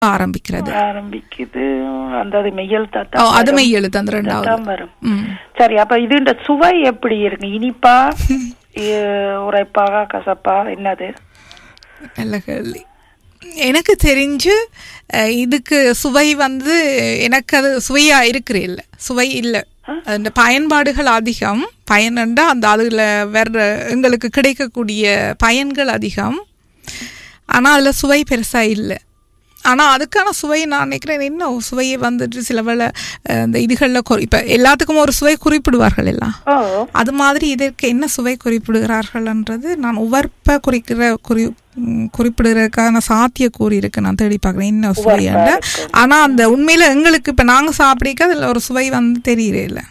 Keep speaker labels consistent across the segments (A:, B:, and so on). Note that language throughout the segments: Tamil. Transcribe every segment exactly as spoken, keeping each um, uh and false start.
A: ஆரம்பிக்கிறது
B: ஆரம்பிக்குது அந்த அது மெய்யல்
A: ஓ
B: தாத்தா
A: அது மெய் எழுத்து அந்த ரெண்டாவது
B: தான் வரும். சரி, அப்ப இதுன்ற சுவை எப்படி இருக்கு? இனிப்பா, இ- உரைப்பாக, கசப்பா, என்னது?
A: நல்ல கேள்வி. எனக்கு தெரிஞ்சு அஹ், இதுக்கு சுவை வந்து எனக்கு அது சுவையா இருக்கிற இல்லை, சுவை இல்லை. அந்த பயன்பாடுகள் அதிகம், பயனண்டா அந்த அதில் வேற எங்களுக்கு கிடைக்கக்கூடிய பயன்கள் அதிகம், ஆனால் அதில் சுவை பெருசாக இல்லை. ஆனால் அதுக்கான சுவை நான் நினைக்கிறேன் இன்னும் சுவையை வந்துட்டு சில வேளை அஹ், இந்த இதுகளில் குறி இப்போ எல்லாத்துக்கும் ஒரு சுவை குறிப்பிடுவார்கள் எல்லாம்,
B: ஓ,
A: அது மாதிரி இதற்கு என்ன சுவை குறிப்பிடுகிறார்கள்ன்றது நான் உவர்ப்ப குறிக்கிற குறி ம், குறிப்பிடுறதுக்கான சாத்தியக்கூறு இருக்கு. நான் தேடி பார்க்குறேன் என்ன சுவையாண்ட. ஆனால் அந்த உண்மையில் எங்களுக்கு இப்போ நாங்கள் சாப்பிடிக்க அதில் ஒரு சுவை வந்து தெரியறே இல்லை.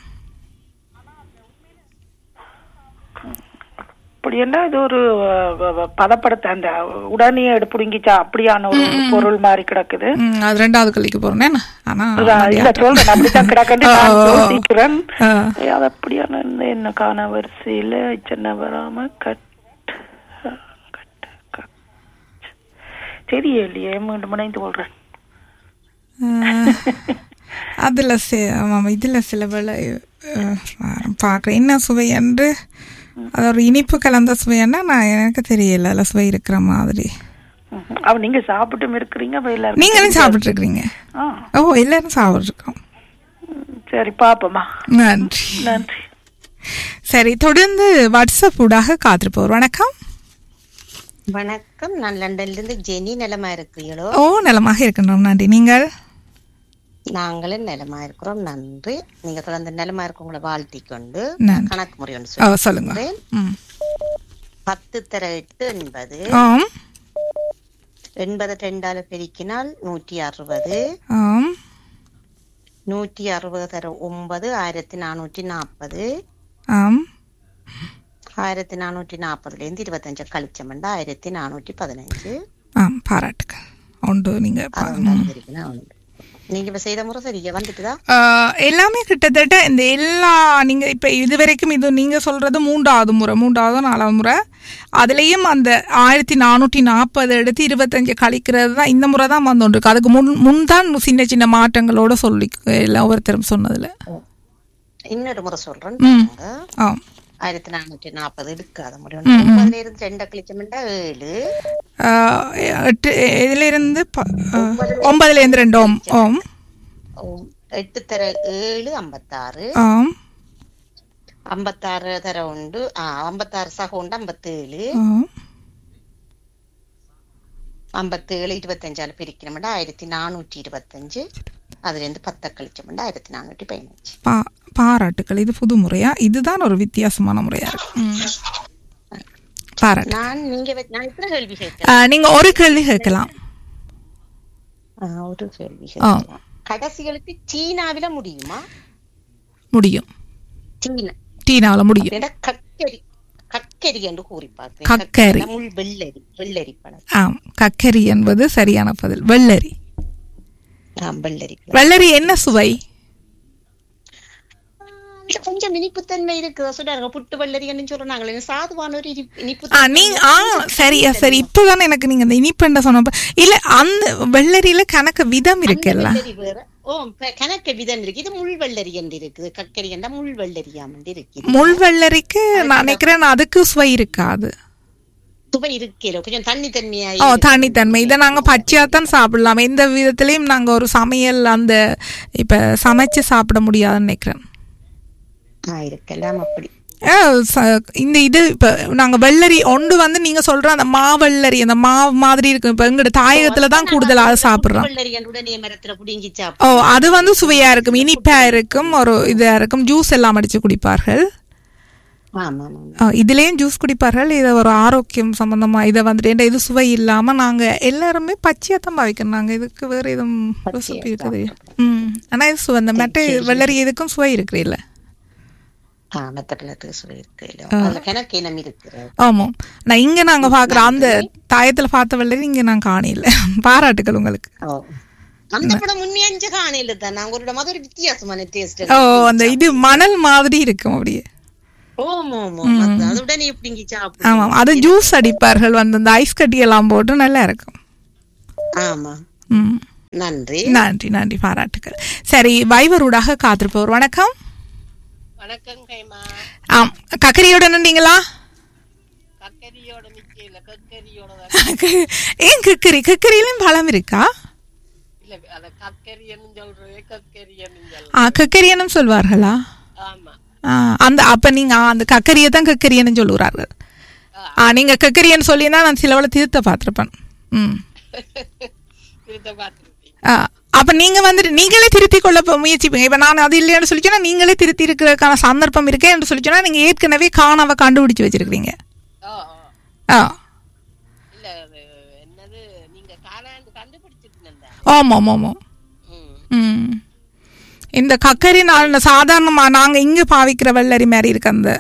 B: அப்படி என்ன இது ஒரு அஹ், வ- வ- பதப்படுத்த அந்த உடனே எடுப்புடுங்கிச்சா அப்படியான ஒரு பொருள் மாதிரி கிடக்குது.
A: ம், அது ரெண்டாவது கல்லிக்கு போகிறேன். ஆனால்
B: அதான் இல்ல சொல்றேன், அப்படித்தான் கிடக்கு யோசிக்கிறேன். அது அப்படியான இந்த என்ன காண வரிசையில சின்ன வராம கட் கட் கட் தெரியலையே, மீண்டும் முனைந்து கொள்றேன்.
A: அதில் சி ஆமாம் இதில் சில வேளை பார்க்குறேன் என்ன சுவை என்று. அது ஒரு இனிப்பு கலந்த சுவைன்னா நான் எனக்கு தெரியல, அதில் சுவை இருக்கிற மாதிரி.
B: ம்ஹும். அவ நீங்க சாப்பிட்டும் இருக்கிறீங்க, அப்ப எல்லாரும்
A: நீங்களும் சாப்பிட்ருக்கிறீங்க.
B: ஆ,
A: ஓ எல்லாரும் சாப்பிட்ருக்கோம்.
B: ம், சரி பாப்போமா.
A: நன்றி
B: நன்றி.
A: சரி, தொடர்ந்து வாட்ஸ்அப் ஊடாக காத்திருப்போர். வணக்கம்.
C: வணக்கம், நான் லண்டன்ல இருந்து ஜெனி. நலமா இருக்கிறீங்களோ?
A: ஓ நலமாக இருக்கின்றோம், நன்றி. நீங்கள்?
C: நாங்களும் நலமா இருக்கிறோம், நன்றி. நீங்க தொடர்ந்து நலமா இருக்க உங்களை வாழ்த்தி கொண்டு
A: நன்றி.
C: கணக்கு முறை ஒன்று
A: ஓ
C: சொல்லி
A: சொல்லுங்க. ம்.
C: பத்து தர எட்டு எண்பது,
A: ஆம்
C: எண்பது ரெண்டால பெருக்கினால் நூற்றி அறுபது,
A: ஆம்
C: நூற்றி அறுபது தர ஒன்பது ஆயிரத்தி நானூற்றி நாற்பது,
A: ஆம்
C: ஆயிரத்தி நானூற்றி நாற்பதுல இருந்து இருபத்தஞ்சு கழிச்சமெண்டா ஆயிரத்தி நானூற்றி பதினஞ்சு.
A: ஆம் பாராட்டுக்கள். ஒன்று நீங்கள்
C: நீங்க இப்ப செய்த முறை சரியா வந்துட்டுதா?
A: எல்லாமே கிட்டத்தட்ட இந்த எல்லா நீங்கள் இப்போ இது வரைக்கும் இது நீங்கள் சொல்கிறது மூன்றாவது முறை, மூன்றாவது நாலாவது முறை. அதுலேயும் அந்த ஆயிரத்தி நானூற்றி நாற்பது எடுத்து இருபத்தஞ்சு கழிக்கிறது தான் இந்த முறை தான் வந்து இருக்கு. அதுக்கு முன் முன் தான் சின்ன சின்ன மாற்றங்களோட சொல்லி எல்லாம் ஒவ்வொருத்தரும் சொன்னதில்.
C: இன்னொரு முறை சொல்றேன்.
A: ம் ஆ
C: ஆயிரத்தி நானூற்றி நாற்பது எடுக்காத முடியும். ஒன்பதுல இருந்து ரெண்டு கழிச்சமெண்டா ஏழு,
A: எட்டு இதிலிருந்து ஒன்பதுலேருந்து ரெண்டு ஓம் ஓம்
C: எட்டு தர ஏழு ஐம்பத்தாறு,
A: ஆம்
C: ஐம்பத்தாறு தர உண்டு ஐம்பத்தாறு சக உண்டு ஐம்பத்தேழு,
A: ஆம்
C: ஐம்பத்தேழு இருபத்தஞ்சால பிரிக்கணும்டா ஆயிரத்தி நானூற்றி இருபத்தஞ்சு, அதுல இருந்து பத்த கழிச்சோம்டா ஆயிரத்தி நானூற்றி பதினஞ்சு.
A: பா பாராட்டுக்கள். இது புது முறையா? இதுதான் ஒரு வித்தியாசமான முறையா இருக்கு. பாராட்டு.
C: நான் நீங்க நான் எத்தனை கேள்வி கேட்கலாம்?
A: நீங்க ஒரு கேள்வி கேட்கலாம்.
C: ஒரு கேள்வி கேட்கலாம். கடைசிகளுக்கு சீனாவில முடியுமா?
A: முடியும்.
C: சீனா
A: சீனாவில முடியும்.
C: கக்கரி கக்கரி என்று கூறி பார்த்தேன்.
A: கக்கரி
C: முள் வெள்ளரி, வெள்ளரி பழம்.
A: ஆம், கக்கரி என்பது சரியான பதில். வெள்ளரி.
C: வெள்ளரி
A: வெள்ளரி என்ன சுவை?
C: கொஞ்சம் இனிப்புத்தன்மை இருக்குது சொல்றாங்க. புட்டு வெள்ளரின்னு சொல்றாங்க. சாதுவான ஒரு இனிப்பு.
A: ஆ சரியா சரி. இப்பதானே எனக்கு நீங்க அந்த இனிப்புன்ற சொன்ன இல்ல, அந்த வெள்ளரியில கணக்கு விதம் இருக்குல்ல.
C: ஓ கணக்கு விதம் இருக்கு. இது முள் வெள்ளரி என்று இருக்குது. கக்கரி என்றா முள் வெள்ளரியாம் என்று இருக்கு.
A: முள் வெள்ளரிக்கு நான் நினைக்கிறேன் அதுக்கு சுவை இருக்காது.
C: சுவை இருக்கல, கொஞ்சம் தண்ணி தன்மையா.
A: ஓ தண்ணித்தன்மை. இதை நாங்க பச்சையாத்தான் சாப்பிடலாம். எந்த விதத்திலையும் நாங்க ஒரு சமையல் அந்த இப்ப சமைச்சு சாப்பிட முடியாதுன்னு நினைக்கிறேன்.
C: இருக்கலாம் அப்படி.
A: இந்த இது இப்ப நாங்க வெள்ளரி ஒன்று வந்து நீங்க சொல்ற அந்த மாவெள்ளரி அந்த மாவு மாதிரி இருக்கும். இப்ப எங்கட தாயகத்துலதான் கூடுதலா அதை சாப்பிடுறோம். ஓ அது வந்து சுவையா இருக்கும், இனிப்பா இருக்கும், ஒரு இதா இருக்கும். ஜூஸ் எல்லாம் அடிச்சு குடிப்பார்கள். இதுலயும் ஜூஸ் குடிப்பார்கள். இதை ஒரு ஆரோக்கியம் சம்பந்தமா இதை வந்துட்டு இது சுவை இல்லாம நாங்க எல்லாருமே பச்சையாத்தான் பாவிக்கணும். நாங்க இதுக்கு வேற எதுவும் ரெசிபி இருக்குது. உம் ஆனா இது சுவை இந்த மெட்டை வெள்ளரி இதுக்கும் சுவை இருக்கு இல்ல? ஆமா. நான் இங்க நாங்க பாக்குற அந்த தாயத்துல பார்த்த வெள்ளரி இங்க நான் காணல. பாராட்டுகள் உங்களுக்கு. ஓ அந்த இது மணல் மாதிரி இருக்கும் அப்படியே. ஆமா, அது ஜூஸ் அடிப்பார்கள் வந்து அந்த ஐஸ் கட்டி எல்லாம் போட்டு நல்லா இருக்கும்.
C: ஆமா.
A: ம்
C: நன்றி
A: நன்றி நன்றி பாராட்டுக்கள். சரி, வைவரூடாக காத்திருப்பவர் வணக்கம்.
D: வணக்கம் கைமா.
A: ஆம், கக்கரியோட நின்றீங்களா?
D: கக்கரியோட நிக்கல, கக்கரியோட
A: ஏன் கக்கரி? கக்கரியிலும் பழம் இருக்கா?
D: இல்ல, அத கக்கரியன்னு சொல்றே, கக்கரியன்னு சொல்றேன்.
A: ஆ, கக்கரியனும் சொல்வார்களா?
D: ஆமா.
A: ஆ, அந்த அப்ப நீங்க அந்த கக்கரியை தான் கக்கரியன்னு சொல்லுறார்கள். ஆ, நீங்க கக்கரியன்னு சொல்லினா நான் சிலவளை திருத்த பார்த்திருப்பேன். ம்,
D: திருத்த பார்த்துருக்கீங்க.
A: ஆ, அப்ப நீங்க வந்துட்டு நீங்களே திருத்தி கொள்ள முயற்சிப்பீங்க. இப்ப நான் அது இல்லைன்னு சொல்லி சொன்னா நீங்களே திருத்தி இருக்கிறதுக்கான சந்தர்ப்பம் இருக்கே என்று சொல்லி சொன்னா நீங்க ஏற்கனவே காணாம கண்டுபிடிச்சு வச்சிருக்கீங்க.
D: ஓ
A: ஆ,
D: இல்ல, அது என்னது, நீங்க காணாண்டு கண்டுபிடிச்சிருந்தா.
A: ஆமா ஆமா ஆமா. ம், இந்த கக்கரி நான் சாதாரணமா நாங்க இங்க பாவிக்கிற வெள்ளரி மாதிரி இருக்கு அந்த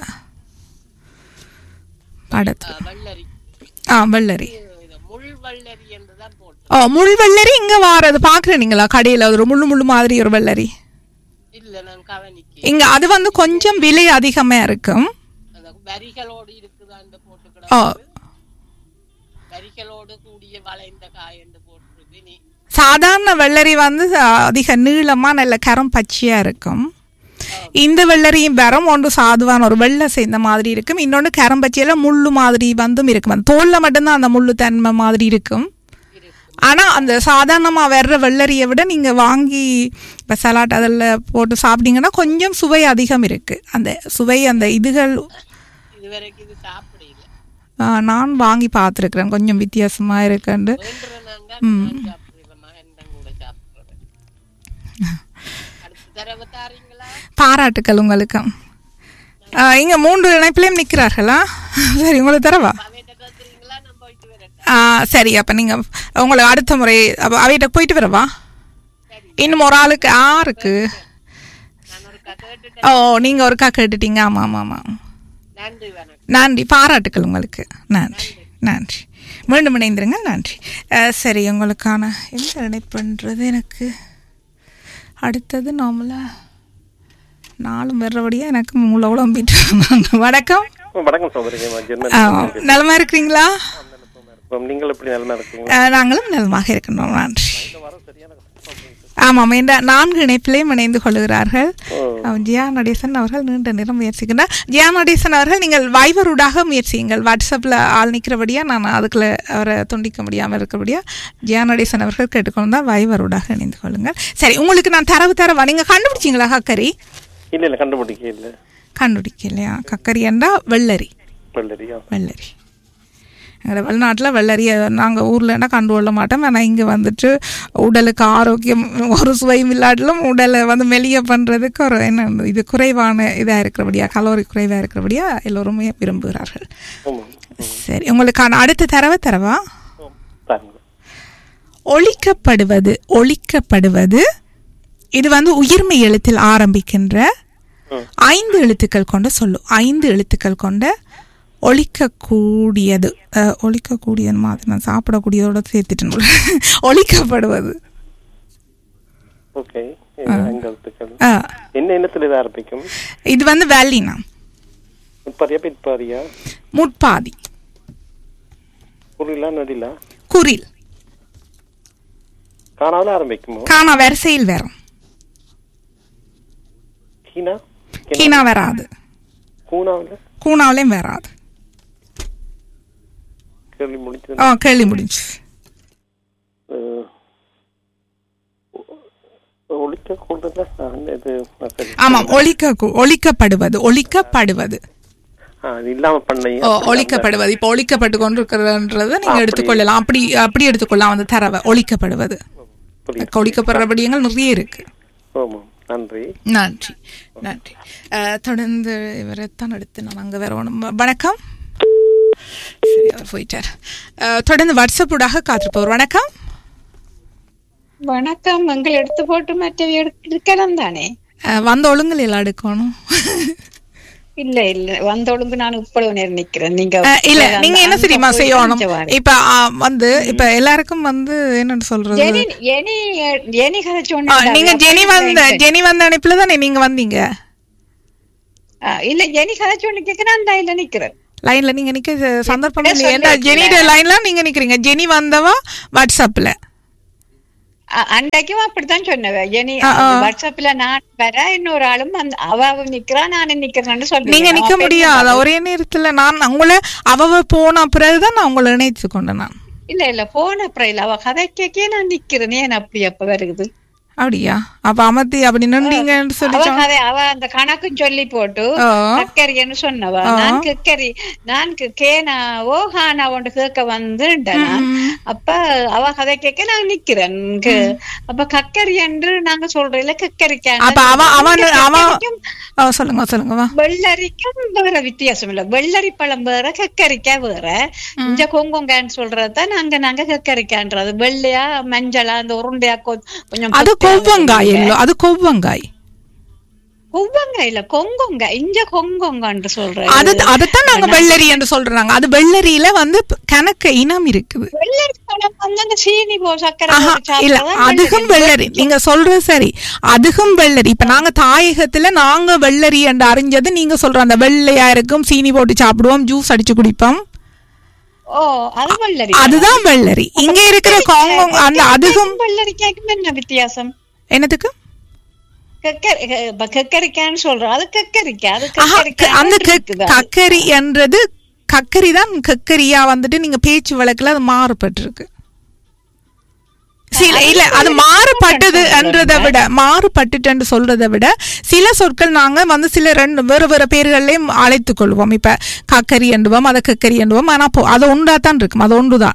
A: படத்து.
D: வள்ளரி.
A: ஆ, வெள்ளரி.
D: முள் வள்ளரி என்றுதான் போட்டு.
A: ஓ, முள் வெள்ளரி இங்க வாரது பாக்குறீங்களா கடையில? ஒரு முள்ளு முள்ளு மாதிரி ஒரு வெள்ளரி.
D: இல்ல, நான் கவனிக்க.
A: இங்க அது வந்து கொஞ்சம் விலை அதிகமா இருக்கும்.
D: அந்த வரிகளோடு இருக்குதான்னு
A: ஓ,
D: போட்டுக்கிட, வரிகளோடு கூடிய வளைந்த காய் என்று போட்டுருக்கு. நீ
A: சாதாரண வெள்ளரி வந்து அதிக நீளமா நல்ல கரம் பச்சையா இருக்கும். இந்த வெள்ளரியும் வெறும் ஒன்று சாதுவான ஒரு வெள்ளை சேர்ந்த மாதிரி இருக்கும். இன்னொன்று கரம்பச்சியில முள்ளு மாதிரி வந்தும் இருக்கும். அந்த தோல்ல மட்டும்தான் அந்த முள்ளு தன்மை மாதிரி இருக்கும். ஆனா அந்த சாதாரணமா வர்ற வெள்ளரியை விட நீங்க வாங்கி இப்ப சலாட் அதில் போட்டு சாப்பிட்டீங்கன்னா கொஞ்சம் சுவை அதிகம் இருக்கு. அந்த சுவை அந்த இதுகள்
D: இதுவரைக்கும் இது சாப்பிடல.
A: ஆ, நான் வாங்கி பார்த்துருக்குறேன், கொஞ்சம் வித்தியாசமா இருக்குண்டு. ம், பாராட்டுக்கள் உங்களுக்கு. இங்க மூன்று இணைப்பிலையும் நிற்கிறார்களா? சரி, உங்களுக்கு தரவா? ஆ, சரி, அப்ப நீங்க உங்களை அடுத்த முறை அவைகிட்ட போயிட்டு வரவா? இன்னும் ஒரு ஆளுக்கு ஆறுக்கு. ஓ, நீங்க ஒருக்கா கேட்டுட்டீங்க. ஆமா ஆமா ஆமா. நன்றி, பாராட்டுக்கள் உங்களுக்கு. நன்றி நன்றி. மீண்டும் இணைந்திருங்க. நன்றி. சரி, உங்களுக்கான எந்த இணைப்புன்றது எனக்கு அடுத்தது நார்மலா நாலும் வர்றபடியா எனக்கு மூளை உடம்பிட்டு. வணக்கம்.
E: வணக்கம் சகோதரி.
A: நலமா இருக்கிறீங்களா?
E: நீங்கள் எப்படி நலமா இருக்கீங்க?
A: நாங்களும் நலமாக இருக்கின்றோம். நன்றி. ஆமாம், என்ற நான்கு இணைப்பிலையும் இணைந்து கொள்கிறார்கள். ஜியா நடேசன் அவர்கள் நீண்ட நேரம் முயற்சிக்கின்றார். ஜியா நடேசன் அவர்கள் நீங்கள் வைவரூடாக முயற்சியுங்கள். வாட்ஸ்அப்பில் ஆள் நிற்கிறபடியா நான் அதுக்குள்ள அவரை துண்டிக்க முடியாமல் இருக்கிறபடியா ஜியா நடேசன் அவர்கள் கேட்டுக்கொண்டால் வைவரூடாக இணைந்து கொள்ளுங்கள். சரி, உங்களுக்கு நான் தரவு தரவா? நீங்கள் கண்டுபிடிச்சிங்களா கக்கரி?
E: இல்லை இல்லை, கண்டுபிடிக்க இல்லை.
A: கண்டுபிடிக்க இல்லையா? கக்கரி என்றா வெள்ளரி.
E: வெள்ளரியா? வெள்ளரி.
A: எங்கள் வெளிநாட்டில் வெள்ளரியை நாங்கள் ஊர்லன்னா கண்டு கொள்ள மாட்டோம். ஆனால் இங்கே வந்துட்டு உடலுக்கு ஆரோக்கியம் ஒரு சுவையும் இல்லாட்டிலும் உடலை வந்து மெலிய பண்ணுறதுக்கு ஒரு என்ன இது குறைவான இதாக இருக்கிறபடியா, கலோரி குறைவாக இருக்கிறபடியா எல்லோருமே விரும்புகிறார்கள். சரி, உங்களுக்கான அடுத்த தரவை தரவா? ஒழிக்கப்படுவது. ஒழிக்கப்படுவது இது வந்து உயிர்மை எழுத்தில் ஆரம்பிக்கின்ற ஐந்து எழுத்துக்கள் கொண்ட சொல்லு. ஐந்து எழுத்துக்கள் கொண்ட ஒழிக்கக்கூடியது. ஒழிக்கக்கூடியது மாதிரி நான் சாப்பிடக்கூடியதோட சேர்த்துட்டேன். ஒழிக்கப்படுவது இது வந்து வேலினா முட்பாதி குரில் காணா வரிசையில் வரும். கீனா வராது, கூனாவிலையும் வராது. கேள்வி முடிஞ்சு. ஆமாம், ஒழிக்க ஒழிக்கப்படுவது. ஒழிக்கப்படுவது ஒழிக்கப்படுவது இப்போ ஒழிக்கப்பட்டு கொண்டிருக்கிறத நீங்க எடுத்துக்கொள்ளலாம். அப்படி அப்படி எடுத்துக்கொள்ளலாம் அந்த தரவை. ஒழிக்கப்படுவது ஒழிக்கப்படுறபடியங்கள் நிறைய இருக்கு.
E: நன்றி
A: நன்றி நன்றி. தொடர்ந்து இவரைத்தான் எடுத்து நான் அங்கே வரணும். வணக்கம். சரி, அவர் போயிட்டார். தொடர்ந்து வாட்ஸ்அப் ஊடாக காத்திருப்பவர். வணக்கம்.
F: வணக்கம். எங்கள் எடுத்து போட்டு மற்ற எடுக்கலாம் தானே?
A: வந்த ஒழுங்குல எல்லாம் எடுக்கணும்.
F: இல்ல இல்ல, வந்த ஒழுங்கு நான் இப்ப நிர்ணயிக்கிறேன். நீங்க
A: இல்ல, நீங்க என்ன தெரியுமா செய்யணும்? இப்ப வந்து இப்ப எல்லாருக்கும் வந்து என்னன்னு சொல்றது, நீங்க ஜெனி வந்த ஜெனி வந்த அனுப்புல தானே நீங்க வந்தீங்க?
F: இல்ல, ஜெனி கதைச்சு ஒண்ணு கேட்க நான் லைன்ல நிக்கிறேன்.
A: லைன்ல நீங்க நிக்க சந்தர்ப்பம் இல்லையா? ஜெனியோட லைன்ல நீங்க நிக்கிறீங்க. ஜெனி வந்தவா வாட்ஸ்அப்ல.
F: அன்றைக்கும் அப்படித்தான் சொன்னவ. இனி வாட்ஸ்அப்ல நான் வர இன்னொரு ஆளும் அவ நிக்கிறா நானும் நிக்கிறேன்னு சொல்றேன்.
A: நீங்க நிக்க முடியாது ஒரே நேரத்துல. நான் உங்களை அவ போன பிறகுதான் நான் உங்களை இணைத்து கொண்டேன். நான்
F: இல்ல இல்ல போன அப்புறம் இல்ல அவ கதைக்கே நான் நிக்கிறேன். ஏன் அப்படி அப்ப வருது
A: அப்படியா? அப்ப அமர்த்தி அப்படி நின்றீங்கன்னு சொல்லி
F: அவ அந்த கணக்கும் சொல்லி போட்டு கக்கரின்னு சொன்னவா. நான் கக்கரி நான் கேனா ஓ ஹானா ஒன்று கேட்க வந்துட்டேன். அப்ப அவ கதை கேட்க நான் நிக்கிறேன். அப்ப கக்கரி என்று நாங்க சொல்றோம் இல்ல கக்கரிக்கான்.
A: சொல்லுங்க சொல்லுங்க.
F: வெள்ளரிக்கும் வேற வித்தியாசம் இல்ல. வெள்ளரி பழம் வேற கக்கரிக்கா வேற. இந்த கொங்கொங்கான்னு சொல்றதுதான் நாங்க நாங்க கக்கரிக்கான்றது. வெள்ளையா மஞ்சளா அந்த உருண்டையா கொஞ்சம்
A: கொவ்வங்காய் இல்ல, அது கொவ்வங்காய்.
F: கொவ்வங்காய் இல்ல கொங்கொங்காய். இங்க கொங்கொங்கான்னு சொல்றேன்.
A: அது அதத்தான் நாங்க வெள்ளரி என்று சொல்றாங்க. அது வெள்ளரியில வந்து கணக்கு இனம் இருக்குது.
F: வெள்ளரி பழம் வந்து அந்த சீனி போ சக்கரை
A: இல்ல, அதுக்கும் வெள்ளரி. நீங்க சொல்றது சரி, அதுக்கும் வெள்ளரி. இப்ப நாங்க தாயகத்துல நாங்க வெள்ளரி என்று அறிஞ்சது நீங்க சொல்ற அந்த வெள்ளையா இருக்கும், சீனி போட்டு சாப்பிடுவோம், ஜூஸ் அடிச்சு குடிப்போம்.
F: ஓ அது வெள்ளரி.
A: அதுதான் வெள்ளரி. இங்க இருக்கிற கொங்கொங் அந்த அதுக்கும்
F: வெள்ளரிக்காய்க்கும் என்ன வித்தியாசம்?
A: என்னதுக்கு?
F: கக்கரிக்கான்னு சொல்றோம். அது கக்கரிக்கா. அது
A: அந்த கக்கரி என்றது கக்கரி தான். கக்கரியா வந்துட்டு நீங்க பேச்சு வழக்குல அது மாறுபட்டு இருக்கு. சில இல்ல அது மாறுபட்டது என்றதை விட மாறுபட்டுட்டு சொல்றதை விட சில சொற்கள் நாங்க வந்து சில ரெண்டு வேறு வேறு பேர்களையும் அழைத்துக் கொள்வோம். இப்ப கக்கரி என்றுவோம், அதை கக்கரி என்றுவோம். ஆனா அது ஒன்றாதான் இருக்கும். அது ஒன்றுதான்.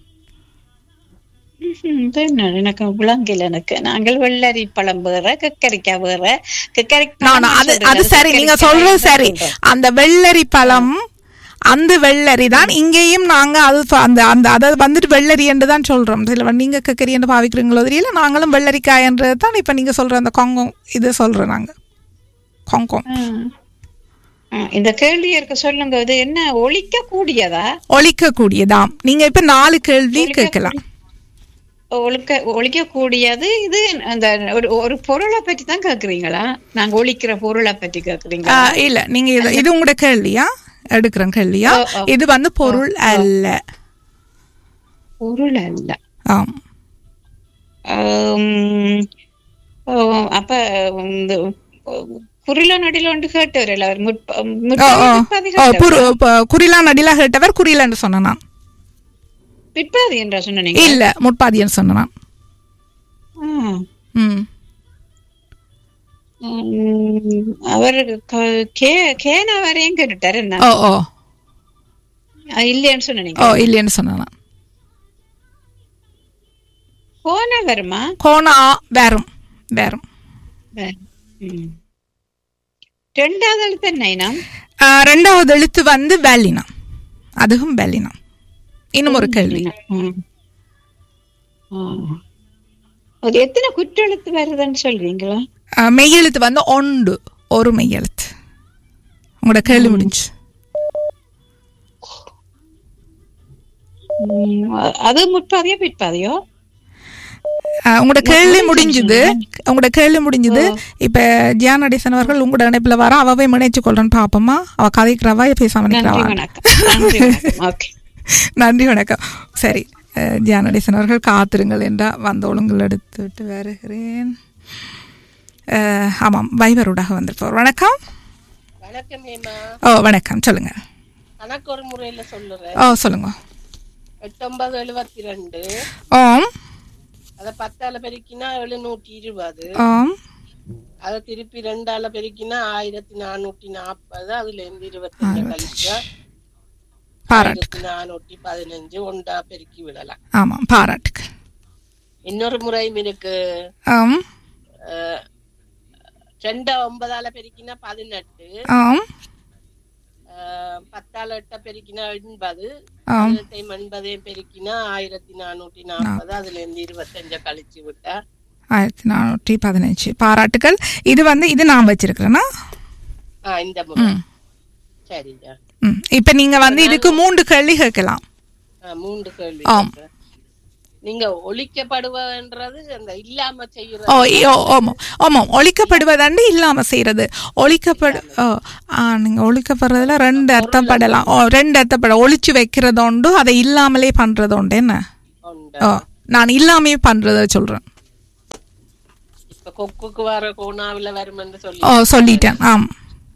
F: எனக்கு விளங்கல. எனக்கு நாங்கள் வெள்ளரி பழம் வேற கக்கரிக்காய் வேற. கக்கரி
A: அது சரி, நீங்க சொல்றது சரி. அந்த வெள்ளரி பழம் அந்த வெள்ளரி தான் இங்கேயும் நாங்க அது அந்த அந்த அதை வந்துட்டு வெள்ளரி என்று தான் சொல்றோம். சில நீங்க கக்கரி என்று பாவிக்கிறீங்களோ தெரியல. நாங்களும் வெள்ளரிக்காய் என்றது தான் இப்ப நீங்க சொல்ற அந்த கொங்கோங் இது சொல்றோம் நாங்க. கொங்கோங்
F: இந்த கேள்வி இருக்க சொல்லுங்க. இது என்ன ஒழிக்க கூடியதா?
A: ஒழிக்க கூடியதாம். நீங்க இப்ப நாலு கேள்வி கேட்கலாம்.
F: ஒழிக்க ஒழிக்க கூடியது. இது அந்த ஒரு பொருளை பற்றி தான் கேக்குறீங்களா? நாங்க ஒழிக்கிற பொருளை பற்றி கேக்குறீங்களா?
A: இல்ல, நீங்க இது உங்களோட கேள்வியா? எடுக்கிறேன் கேள்வியா? இது வந்து பொருள் அல்ல.
F: பொருள் அல்ல.
A: ஆம்.
F: அப்ப குறிலா நடில ஒன்று கேட்டவர்.
A: குறிலா நடில கேட்டவர் குறிலா என்று சொன்னான்.
F: பிற்பாதி என்றா சொன்னீங்க?
A: இல்ல, முற்பாதி என்று சொன்னான்.
F: அவர் கேனா வரையும் கேட்டுட்டாரு.
A: ஓ ஓ
F: இல்லையான்னு சொன்னீங்க?
A: ஓ இல்லையான்னு சொன்னா.
F: கோனா வருமா?
A: கோனா வரும் வரும்.
F: ரெண்டாவது எழுத்து என்ன?
A: ரெண்டாவது எழுத்து வந்து வேலினா. அதுவும் வேலினா. இன்னும் ஒரு கேள்வி.
F: அது எத்தனை குற்றெழுத்து வருதுன்னு சொல்றீங்களா?
A: மெய்யெழுத்து வந்து ஒன்று, ஒரு மெய்யெழுத்து. உங்களோட கேள்வி முடிஞ்சு.
F: அது முற்பாதியோ பிற்பாதியோ?
A: உங்களோட கேள்வி முடிஞ்சது. உங்களோட கேள்வி முடிஞ்சது. இப்ப ஜியான் நடேசன் அவர்கள் உங்களோட இணைப்புல வர அவவே முனைச்சு கொள்றேன்னு பாப்போமா? அவ கதைக்கிறவா பேசாம நிக்கிறவா? நன்றி வணக்கம். சரி, ஜியான் நடேசன் அவர்கள் காத்திருங்கள் என்றா வந்த ஒழுங்குகள் எடுத்து விட்டு வருகிறேன். ஆமாம், வைபரோடாக வந்திருப்போம். வணக்கம். ஓ வணக்கம், சொல்லுங்க.
D: கணக்கு ஒரு முறையில சொல்லுறேன்.
A: ஓ சொல்லுங்க.
D: எட்டொன்பது எழுபத்தி ரெண்டு.
A: ஆம்.
D: அத பத்தால பெருக்கினா எழுநூற்றி இருபது.
A: ஆம்.
D: அத திருப்பி ரெண்டால பெருக்கினா ஆயிரத்தி நானூற்றி நாற்பது. அதுல இருந்து இருபத்தஞ்சு கழிச்சா ஆயிரத்தி நானூற்றி பதினஞ்சு ஒன்றா பெருக்கி விடலாம்.
A: ஆமா, பாராட்டுக்கு.
D: இன்னொரு முறையும் இருக்கு.
A: ஆம்.
D: ரெண்டா ஒன்பதால பெருக்கினா பதினெட்டு.
A: ஆம்.
D: பத்தால எட்ட பெருக்கினா எண்பது. எண்பதையும் பெருக்கினா ஆயிரத்தி நானூற்றி நாற்பது. அதுல இருந்து இருபத்தஞ்ச கழிச்சு விட்டா
A: ஆயிரத்தி நானூற்றி பதினஞ்சு. பாராட்டுகள். இது வந்து இது நான் வச்சிருக்கிறேன்னா
D: இந்த முறை. சரிங்க.
A: இப்ப நீங்க வந்து இதுக்கு மூன்று கேள்வி கேட்கலாம்.
D: மூன்று கேள்வி. நீங்க ஒழிக்கப்படுவதுன்றது அந்த இல்லாம செய்யறது.
A: ஓ ஆமா ஆமா, ஒழிக்கப்படுவதாண்டு இல்லாம செய்யறது. ஒழிக்கப்படு நீங்க ஒழிக்கப்படுறதுல ரெண்டு அர்த்தப்படலாம். ரெண்டு அர்த்தப்பட ஒழிச்சு வைக்கிறது உண்டு, அதை இல்லாமலே பண்றது உண்டு. என்ன நான் இல்லாமே பண்றத சொல்றேன்.
D: இப்ப கொக்குக்கு வர கோணாவில வரும் என்று சொல்லி
A: ஓ சொல்லிட்டேன். ஆம்,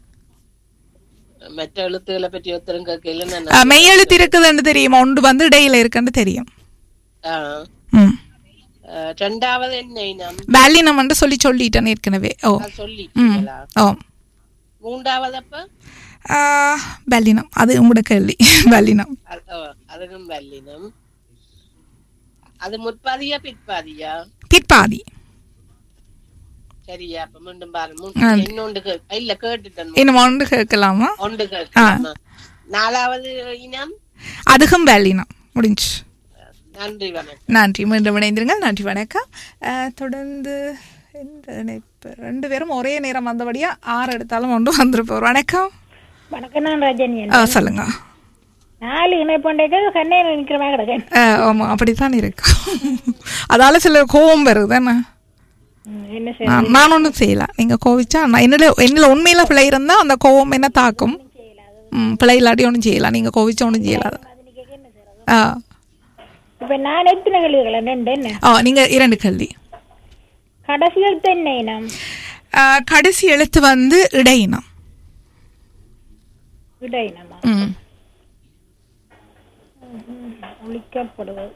D: மற்ற எழுத்துக்களை பற்றி ஒருத்தரும் கேட்கல.
A: மெய் எழுத்து இருக்குதுன்னு தெரியும், ஒன்று வந்து இடையில இருக்குன்னு தெரியும். ம்,
D: ரெண்டாவது என்ன இனம்?
A: வேலினம் என்று சொல்லி சொல்லிட்டேன் ஏற்கனவே. ஓ
D: சொல்லிட்டீங்களா?
A: ஓ
D: மூன்றாவது அப்ப
A: வேலினம், அது உங்களோட கேள்வி. வேலினம்
D: அதுவும் வல்லினம். அது முற்பாதியா பிற்பாதியா?
A: பிற்பாதி.
D: சரியா? அப்ப மீண்டும் பாருங்க. இன்னொன்று இல்ல கேட்டுட்டேன்.
A: இன்னும் ஒன்று கேட்கலாமா?
D: ஒன்று கேட்கலாமா? நாலாவது இனம்
A: அதுவும் வேலினம். முடிஞ்சு.
D: நன்றி வணக்கம்.
A: நன்றி, மீண்டும் இணைந்திருங்கள். நன்றி, வணக்கம். தொடர்ந்து இந்த இணைப்பு ரெண்டு பேரும் ஒரே நேரம் வந்தபடியா ஆறு எடுத்தாலும் ஒன்று வந்துருப்போம். வணக்கம்.
G: வணக்கம், நான் ரஜினி.
A: சொல்லுங்க.
G: நாலு இணைப்பண்டைக்கு கண்ணே நிற்கிற மாதிரி கிடக்கேன்.
A: ஆமா, அப்படித்தான் இருக்கு. அதால சில கோவம் வருது. என்ன நான் ஒன்றும் செய்யலாம். நீங்க கோவிச்சா என்னோட என்னல உண்மையில பிழை இருந்தா அந்த கோவம் என்ன தாக்கும். ம், பிழை இல்லாட்டி ஒன்றும் செய்யலாம். நீங்க கோவிச்சா ஒன்றும் செய்யலாது. ஆ
G: இப்ப நான் எத்தனை கேள்விகள்? ரெண்டு. என்ன?
A: ஆ நீங்க இரண்டு கேள்வி.
G: கடைசி எழுத்து என்ன இனம்?
A: கடைசி எழுத்து வந்து இடையினம்.
G: இடையினமா?
A: ம்,
G: ஒழிக்கப்படுவது.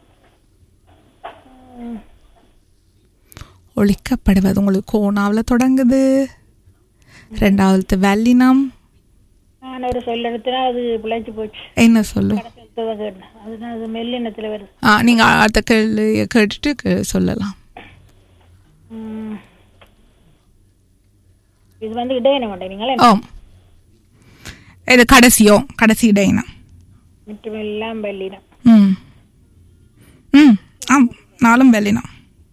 A: ஒழிக்கப்படுவது உங்களுக்கு கோணாவில் தொடங்குது. ரெண்டாவது வெள்ளினம்.
G: நான் ஒரு சொல்ல எடுத்துனா அது பிழைச்சு போச்சு.
A: என்ன சொல்லு?
G: அதுதான் அது மெல்லினத்துல வருது.
A: ஆ நீங்க அடுத்த கேள்வி கேட்டுட்டு சொல்லலாம்.
G: இது வந்து இடையினம் மாட்டேங்களா?
A: ஆம், இது கடைசியோ கடைசி இடையினம்.
G: மற்றமெல்லாம் வெள்ளினம்.
A: ம் ம் ஆம், நாலும் வெள்ளினம்.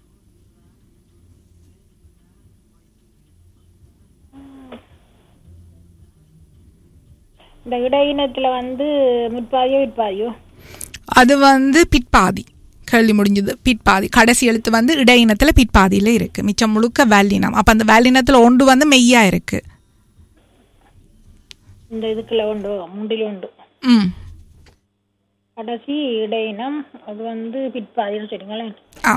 G: இந்த இடையினத்துல வந்து முற்பாதியோ பிற்பாதியோ?
A: அது வந்து பிற்பாதி. கேள்வி முடிஞ்சது. பிற்பாதி. கடைசி எழுத்து வந்து இடையினத்துல பிற்பாதியில இருக்கு. மிச்சம் முழுக்க வேலினம். அப்ப அந்த வேலினத்துல ஒன்று வந்து மெய்யா இருக்கு.
G: இந்த இதுக்குள்ள உண்டு, முண்டில உண்டு.
A: ம்,
G: கடைசி இடையினம் அது வந்து பிற்பாதின்னு சொல்லுங்களேன்.
A: ஆ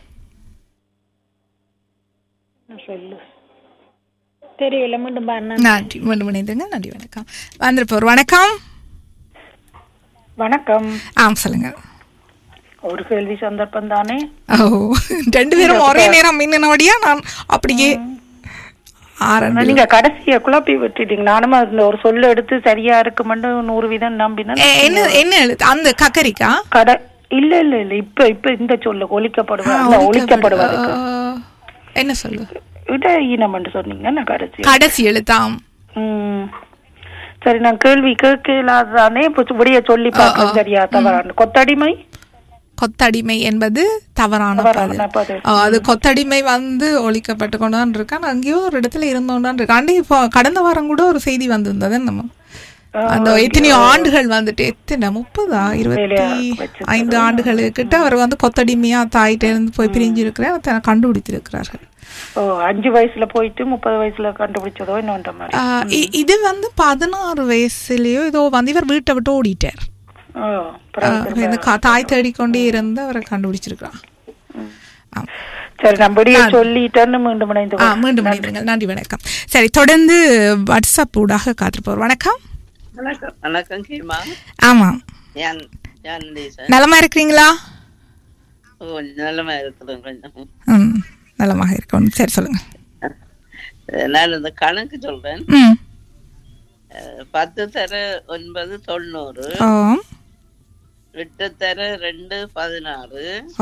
G: சொல்லு தெரியல. மீண்டும் பாருங்க.
A: நன்றி, மீண்டும் இணைந்துங்க. நன்றி, வணக்கம். வந்திருப்போர். வணக்கம்.
B: வணக்கம்.
A: ஆம், சொல்லுங்க.
B: ஒரு கேள்வி சந்தர்ப்பம் தானே?
A: ஓ, ரெண்டு பேரும் ஒரே நேரம் மின்னபடியா நான் அப்படியே
B: நீங்க கடைசிய குழப்பி விட்டுட்டீங்க. நானும் அந்த ஒரு சொல்ல எடுத்து சரியா இருக்குமென்னு நூறு வீதம் நம்பினேன்.
A: என்ன என்ன எழுத்து? அந்த கக்கரிக்கா?
B: கடை இல்ல இல்ல இல்ல இப்ப இப்ப இந்த சொல்ல ஒழிக்கப்படுவது. ஒழிக்கப்படுவது
A: என்ன சொல்லு?
B: இடையினம் என்று சொன்னீங்க. நான் கடைசி
A: கடைசி எழுத்தாம்.
B: ம், சரி. நான் கேள்வி கேட்கலாதானே விடிய சொல்லி பார்க்க. சரியா தவறான? கொத்தடிமை.
A: கொத்தடிமை என்பது தவறான பதில். அது கொத்தடிமை வந்து ஒழிக்கப்பட்டு கொண்டுதான் இருக்கான். அங்கேயோ ஒரு இடத்துல இருந்தோண்டான் இருக்கான். இப்போ கடந்த வாரம் கூட ஒரு செய்தி வந்திருந்தது. நம்ம அந்த எத்தனையோ ஆண்டுகள் வந்துட்டு எத்தனை முப்பதா இருபத்தி ஐந்து ஆண்டுகள் கிட்ட அவர் வந்து கொத்தடிமையா தாயிட்ட இருந்து போய் பிரிஞ்சு இருக்கிற கண்டுபிடித்திருக்கிறார்கள்.
B: அஞ்சு வயசுல போயிட்டு முப்பது வயசுல கண்டுபிடிச்சதோ இன்னொன்ற மாதிரி.
A: இது வந்து பதினாறு வயசுலயோ ஏதோ வந்து இவர் வீட்டை விட்டு ஓடிட்டார். தாய் தேடிக்கொண்டே இருந்து அவரை கண்டுபிடிச்சிருக்கான்.
B: சரி, நம்முடைய சொல்லிட்டேன்னு மீண்டும் இணைந்து
A: மீண்டும் இணைந்துங்கள். நன்றி, வணக்கம். சரி, தொடர்ந்து வாட்ஸ்அப் ஊடாக காத்திருப்போர். வணக்கம்.
H: வணக்கம் கீமா.
A: ஆமாம், நலமா இருக்கிறீங்களா?
H: நலமா இருக்கிறேன். கொஞ்சம்
A: ம் நலமாக இருக்கணும். சரி, சொல்லுங்க.
H: நான் இந்த கணக்கு சொல்றேன். பத்து தர ஒன்பது தொண்ணூறு, எட்டு தர ரெண்டு பதினாறு,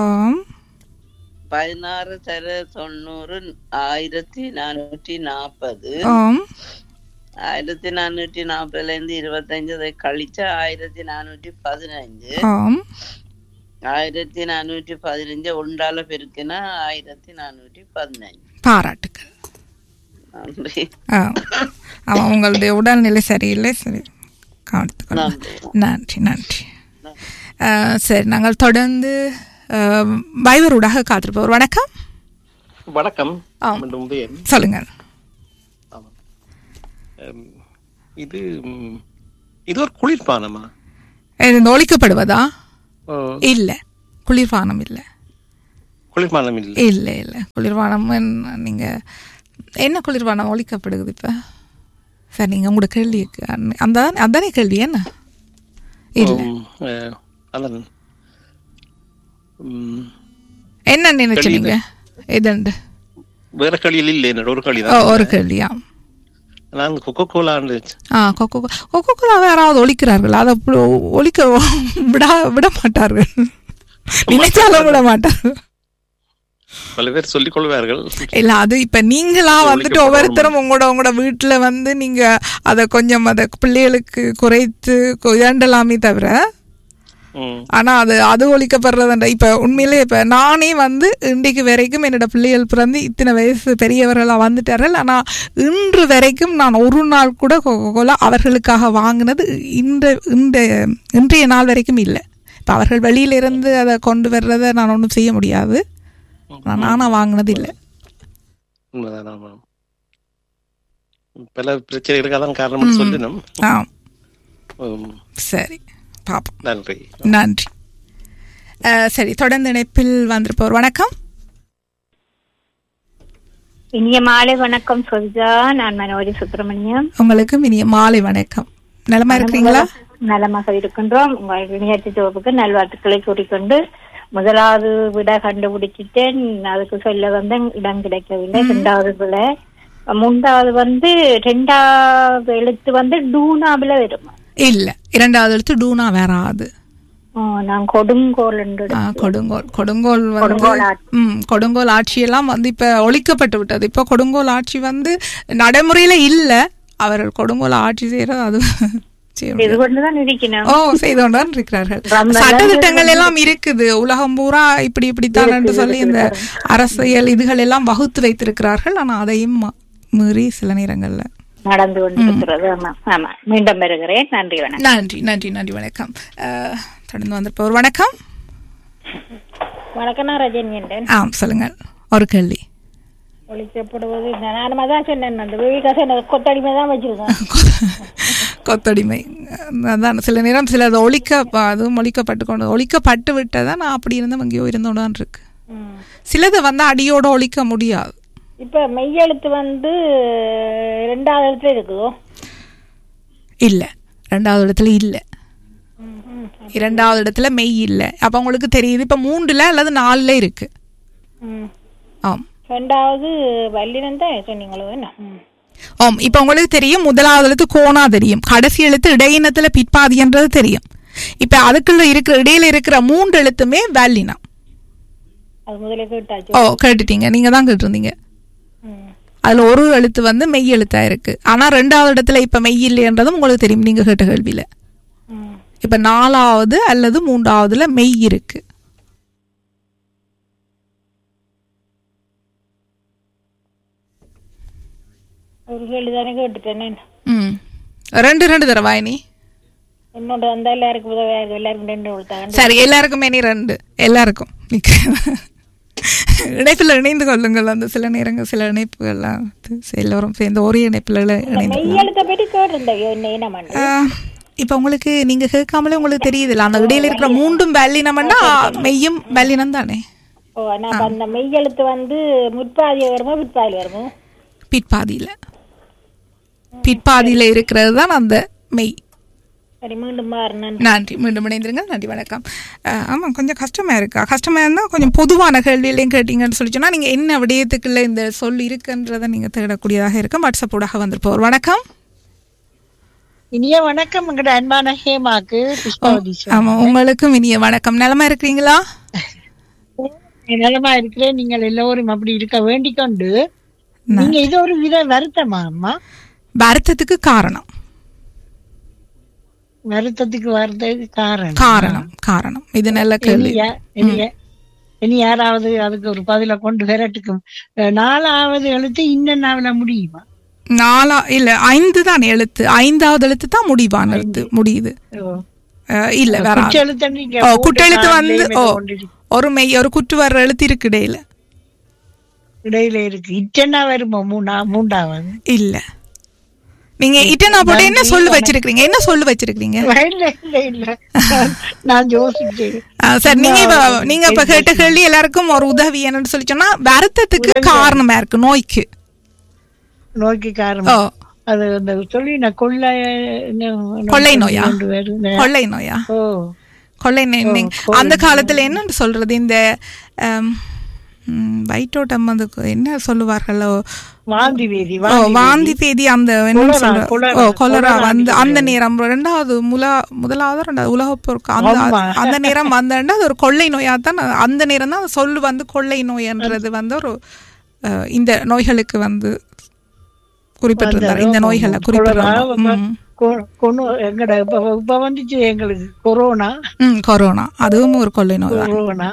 H: பதினாறு தர தொண்ணூறு ஆயிரத்தி நானூற்றி நாற்பது, ஆயிரத்தி நானூற்றி நாற்பதுல இருந்து இருபத்தஞ்சு கழிச்சா ஆயிரத்தி நானூற்றி பதினஞ்சு, ஆயிரத்தி நானூற்றி பதினஞ்சு ஒன்றால பெருக்கினா ஆயிரத்தி நானூற்றி பதினஞ்சு.
A: பாராட்டுக்கள்.
H: நன்றி.
A: ஆமாம், உங்களுடைய உடல்நிலை சரியில்லை. சரி, கவனித்துக்கொள்ளும். நன்றி நன்றி. சரி, நாங்கள் தொடர்ந்து வைவரூடாக காத்திருப்போம். வணக்கம்.
E: வணக்கம்.
A: சொல்லுங்க.
E: இது இது ஒரு குளிர்பானமா?
A: இது ஒழிக்கப்படுவதா? இல்ல, குளிர்பானம் இல்ல.
E: குளிர்பானம் இல்லை.
A: இல்லை இல்லை குளிர்பானம் நீங்க என்ன குளிர்பானம் ஒழிக்கப்படுது இப்போ? சார் நீங்க உங்களோட கேள்வி அந்த அதானே கேள்வி என்ன? இல்லை என்ன நினைச்சீங்க? எதுண்டு
E: வேற களியில் இல்லை, ஒரு களி
A: ஒரு கேள்வியா?
E: நான் கொக்கோ கோலா
A: ஆ கொக்கோ கொக்கோ கோலா யாராவது ஒழிக்கிறார்கள்? அதை ஒழிக்க விட விட மாட்டார்கள், நினைச்சாலும் விட மாட்டார்கள்.
E: பல பேர் சொல்லிக் கொள்வார்கள்.
A: இல்ல அது இப்ப நீங்களா வந்துட்டு ஒவ்வொருத்தரும் உங்களோட உங்களோட வீட்டுல வந்து நீங்க அத கொஞ்சம் அத பிள்ளைகளுக்கு குறைத்து இதண்டலாமே தவிர, ஆனா அது அது ஒழிக்கப்படுறதுன்ற இப்ப உண்மையிலே இப்ப நானே வந்து இன்றைக்கு வரைக்கும் என்னோட பிள்ளைகள் பிறந்து இத்தனை வயசு பெரியவர்களா வந்துட்டார்கள். ஆனா இன்று வரைக்கும் நான் ஒரு நாள் கூட கொக்கோ கோலா அவர்களுக்காக வாங்கினது இந்த இந்த இன்றைய நாள் வரைக்கும் இல்லை. இப்ப அவர்கள் வெளியில இருந்து அதை கொண்டு வர்றதை நான் ஒன்றும் செய்ய முடியாது. நானா வாங்கினது இல்லை.
E: பல பிரச்சனைகளுக்கு அதான் காரணம் சொல்லணும்.
A: சரி பாப்போம்.
E: நன்றி
A: நன்றி. சரி தொடர்ந்து இணைப்பில் வந்திருப்போர். வணக்கம்.
G: இனிய மாலை வணக்கம் சொல்ஜா. நான் மனோஜி சுப்பிரமணியம்.
A: உங்களுக்கும் இனிய மாலை வணக்கம். நலமா இருக்கிறீங்களா?
G: நலமாக இருக்கின்றோம். உங்கள் நிகழ்ச்சி தொகுப்புக்கு நல்வாழ்த்துக்களை கூறிக்கொண்டு, முதலாவது விட கண்டுபிடிச்சிட்டேன், அதுக்கு சொல்ல வந்து இடம் கிடைக்கவில்லை. ரெண்டாவது விட, மூன்றாவது வந்து ரெண்டாவது எழுத்து வந்து டூனாவில வருமா?
A: இல்ல, இரண்டாவது எழுத்து டூனா வராது.
G: நான் கொடுங்கோல்
A: கொடுங்கோல் கொடுங்கோல் ம் கொடுங்கோல் ஆட்சியெல்லாம் வந்து இப்ப ஒழிக்கப்பட்டு விட்டது. இப்ப கொடுங்கோல் ஆட்சி வந்து நடைமுறையில இல்ல. அவர்கள் கொடுங்கோல் ஆட்சி செய்யறது அது ஓ செய்து கொண்டுதான் இருக்கிறார்கள். சட்டத்திட்டங்கள் எல்லாம் இருக்குது உலகம் பூரா இப்படி இப்படித்தான் என்று சொல்லி இந்த அரசியல் இதுகள் எல்லாம் வகுத்து வைத்திருக்கிறார்கள். ஆனா அதையும் மீறி சில நேரங்கள்ல
G: நடந்து கொண்டிருக்கிறது. மீண்டும் வருகிறேன். நன்றி வணக்கம்.
A: நன்றி நன்றி நன்றி வணக்கம். தொடர்ந்து வந்திருப்பவர். வணக்கம்.
G: வணக்கம், நான் ரஜினி.
A: ஆ சொல்லுங்க. ஒரு கேள்வி
G: ஒழிக்கப்படுவது நானும் தான் சொன்னேன், அந்த கொத்தடிமை தான் வச்சிருக்கேன்.
A: கொத்தடிமை அதான் சில நேரம் சில அது ஒழிக்க அதுவும் ஒழிக்கப்பட்டு கொண்டு ஒழிக்கப்பட்டு விட்டதான் நான் அப்படி இருந்தும் அங்கேயோ இருந்தோடான் இருக்கு. சிலது வந்து அடியோட ஒழிக்க முடியாது.
G: இப்ப மெய்யெழுத்து வந்து ரெண்டாவது எழுத்துல இருக்குதோ? இல்ல,
A: ரெண்டாவது இடத்துல இல்ல. இரண்டாவது இடத்துல மெய் இல்ல. அப்ப உங்களுக்கு தெரியுது இப்ப மூன்றுல அல்லது நாலுல இருக்கு. ஆம்,
G: ரெண்டாவது வல்லினம் தான் சொன்னீங்களோ என்ன?
A: ஆம், இப்ப உங்களுக்கு தெரியும் முதலாவது எழுத்து கோணா தெரியும், கடைசி எழுத்து இடையினத்துல பிற்பாதின்றது தெரியும். இப்ப அதுக்குள்ள இருக்கிற இடையில இருக்கிற மூன்று எழுத்துமே வல்லினம். ஓ கேட்டுட்டீங்க, நீங்க தான் கேட்டிருந்தீங்க. அதுல ஒரு எழுத்து வந்து மெய் எழுத்தா இருக்கு. ஆனா ரெண்டாவது இடத்துல இப்ப மெய் இல்லைன்றதும் உங்களுக்கு தெரியும் நீங்க கேட்ட கேள்வியில. இப்ப நாலாவது அல்லது மூன்றாவதுல மெய் இருக்கு.
G: ஒரு கேள்வி தானே கேட்டுட்டேன்.
A: ம் ரெண்டு ரெண்டு தடவை நீ
G: என்னோட அந்த எல்லாருக்கும் உதவியாக எல்லாருக்கும் ரெண்டு கொடுத்தாங்க.
A: சரி, எல்லாருக்குமே நீ ரெண்டு எல்லாருக்கும் இணைப்பில் இணைந்து கொள்ளுங்கள். அந்த சில நேரங்கள் சில இணைப்புகள்லாம் எல்லோரும் சேர்ந்து ஒரே இணைப்பில் இணைந்து. இப்ப உங்களுக்கு நீங்க கேட்காமலே உங்களுக்கு தெரியுதுல்ல, அந்த இடையில இருக்கிற மூன்றும் வல்லினம்னா மெய்யும் வல்லினம் தானே.
G: ஓ அந்த மெய்யெழுத்து வந்து முற்பாதியில வருமோ பிற்பாதியில வருமோ?
A: பிற்பாதியில பிற்பாதியில இருக்கிறது தான் அந்த மெய். நன்றி, மீண்டும் இணைந்திருங்கள். நன்றி, வணக்கம். ஆமாம், கொஞ்சம் கஷ்டமாக இருக்கா? கஷ்டமாக இருந்தால் கொஞ்சம் பொதுவான கேள்வியிலையும் கேட்டீங்கன்னு சொல்லி சொன்னால் நீங்கள் என்ன விடயத்துக்குள்ள இந்த சொல் இருக்குன்றதை நீங்கள் தேடக்கூடியதாக இருக்கும். வாட்ஸ்அப்போடாக வந்திருப்போர். வணக்கம்.
I: இனிய வணக்கம் உங்களோட அன்பான ஹேமாக்கு.
A: ஆமாம், உங்களுக்கும் இனிய வணக்கம். நலமா இருக்கிறீங்களா?
I: நலமா இருக்கிறேன். நீங்கள் எல்லோரும் அப்படி இருக்க வேண்டிக் கொண்டு, நீங்க இது ஒரு வித வருத்தமா அம்மா?
A: வருத்தத்துக்கு காரணம்
I: வருத்தத்துக்கு வர்றதுக்கு காரணம்
A: காரணம் காரணம் இது நல்ல கேள்வி.
I: இனி யாராவது அதுக்கு ஒரு பதில கொண்டு வரட்டுக்கும். நாலாவது எழுத்து இன்ன முடியுமா?
A: நாலா இல்ல ஐந்து தான் எழுத்து. ஐந்தாவது எழுத்து தான் முடிவான எழுத்து முடியுது. இல்ல வேற குற்றெழுத்து வந்து ஓ ஒரு மெய் ஒரு குற்று வர்ற எழுத்து இருக்கு இடையில
I: இடையில இருக்கு. இட்டனா வருமா? மூணா மூன்றாவது
A: இல்ல நீங்க இட்டனா போட்டு என்ன சொல்லு வச்சிருக்கீங்க? என்ன சொல்லு வச்சிருக்கீங்க?
I: இல்ல இல்ல இல்ல நான் யோசிச்சேன்.
A: சார் நீங்க இப்ப நீங்க இப்ப கேட்ட கேள்வி எல்லாருக்கும் ஒரு உதவி என்னன்னு சொல்லி சொன்னா வருத்தத்துக்கு காரணமா இருக்கு நோய்க்கு.
I: நோய்க்கு காரணம் அது அந்த சொல்லி நான் கொள்ளை
A: கொள்ளை நோயா? கொள்ளை நோயா?
I: ஓ
A: கொள்ளை நோய். அந்த காலத்துல என்னன்னு சொல்றது இந்த வயிற்றோட்டம் வந்து என்ன சொல்லுவார்களோ
I: வாந்தி பேதி
A: வாந்தி பேதி அந்த என்ன சொல்ற கொலரா வந்து அந்த நேரம் ரெண்டாவது முலா முதலாவது ரெண்டாவது உலகப்போருக்கு அந்த அந்த நேரம் வந்தா அது ஒரு கொள்ளை நோயா தான். அந்த நேரம் தான் சொல்லு வந்து கொள்ளை நோய்ன்றது வந்து ஒரு இந்த நோய்களுக்கு வந்து குறிப்பிட்டிருந்தார். இந்த நோய்களை குறிப்பிட்டிருந்தாங்க.
I: எங்கட இப்ப வந்துச்சு எங்களுக்கு கொரோனா.
A: ம் கொரோனா அதுவும் ஒரு கொள்ளை நோய்.
I: கொரோனா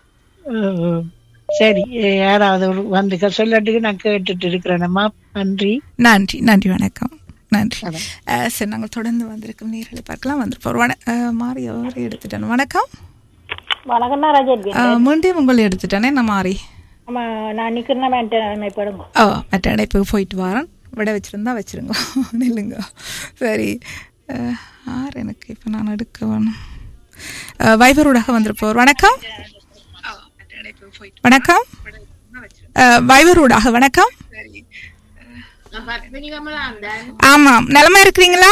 I: சரி யாராவது வந்து சொல்லட்டுக்கு நான் கேட்டுட்டு இருக்கிறேன்மா. நன்றி
A: நன்றி நன்றி வணக்கம் நன்றி. சரி நாங்கள் தொடர்ந்து வந்திருக்கோம் நேர்களை பார்க்கலாம் வந்துருப்போம். மாறி அவரை எடுத்துட்டேன். வணக்கம்
G: வணக்கம் ராஜா.
A: மீண்டும் உங்களை எடுத்துட்டேனே நான் மாறி.
G: நான் நிக்கிறேன்.
A: ஓ மற்ற இணைப்புக்கு போயிட்டு வரேன். விட வச்சிருந்தா வச்சிருங்க நில்லுங்க. சரி ஆறு எனக்கு இப்போ நான் எடுக்க வேணும். வைபரூடாக வந்திருப்போர். வணக்கம் வணக்கம் வைபரூடாக வணக்கம். ஆமாம் நலமா இருக்கிறீங்களா?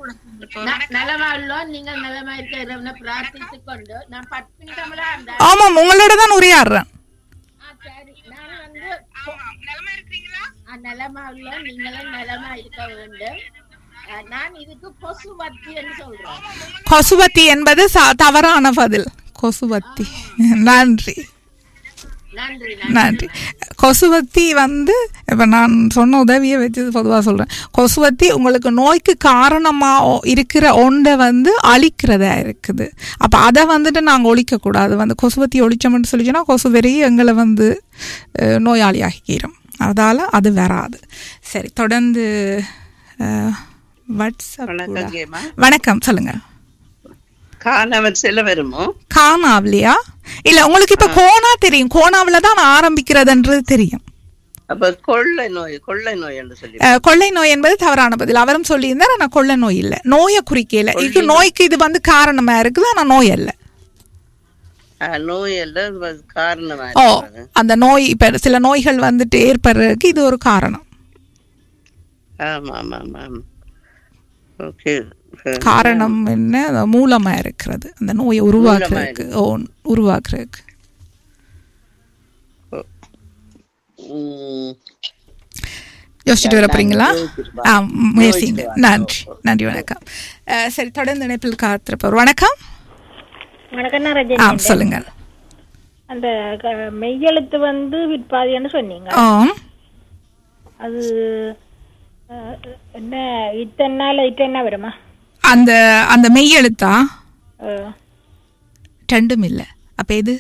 A: ஆமாம் உங்களோட தான் உரையாடுறேன்.
J: நலமா உள்ள நீங்களும் நலமா இருக்க வேண்டும். நான் இதுக்கு கொசுவத்தி என்று சொல்றேன்.
A: கொசுவத்தி என்பது தவறான பதில். கொசுவத்தி நன்றி நன்றி. கொசுவத்தி வந்து இப்ப நான் சொன்ன உதவியை வச்சு பொதுவாக சொல்றேன். கொசுவத்தி உங்களுக்கு நோய்க்கு காரணமா இருக்கிற ஒன்றை வந்து அழிக்கிறதா இருக்குது. அப்ப அதை வந்துட்டு நாங்க ஒழிக்க கூடாது. வந்து கொசுவத்தி ஒழிச்சோம்னு சொல்லிச்சோன்னா கொசு வெறி எங்களை வந்து நோயாளி ஆகிக்கிறோம். அதால அது வராது. சரி தொடர்ந்து வாட்ஸ்அப். வணக்கம் சொல்லுங்க.
H: காணாமல் செல்ல வருமோ?
A: காணாவிலையா? இல்ல உங்களுக்கு இப்ப கோணா தெரியும். கோணாவில தான் ஆரம்பிக்கிறதுன்றது தெரியும்.
H: அப்ப கொள்ளை நோய் கொள்ளை நோய் என்று சொல்லி
A: கொள்ளை நோய் என்பது தவறான பதில். அவரும் சொல்லியிருந்தார். ஆனா கொள்ளை நோய் இல்ல. நோயை குறிக்கல. இது நோய்க்கு இது வந்து காரணமா இருக்குது. ஆனா நோய் அல்ல.
H: நோய் அல்ல காரணமா.
A: ஓ அந்த நோய் இப்ப சில நோய்கள் வந்துட்டு ஏற்படுறதுக்கு இது ஒரு காரணம்.
H: ஆமா ஆமா ஆமா ஓகே.
A: காரணம் என்ன? மூலமா இருக்கிறது அந்த நோயை உருவாக்குறதுக்கு. ஓ உருவாக்குறதுக்கு யோசிச்சுட்டு வர போறீங்களா? ஆ முயற்சிங்க. நன்றி நன்றி வணக்கம். சரி தொடர்ந்து இணைப்பில் காத்திருப்போம். வணக்கம்
G: வணக்கம்.
A: ஆ சொல்லுங்க.
G: அந்த மெய்யெழுத்து வந்து விற்பாதின்னு சொன்னீங்க. அது என்ன இத்தனை நாள் இத்தனை வருமா?
A: அந்த அந்த மெய்யெழுத்தா? ரெண்டும் இல்லை. அப்ப எது?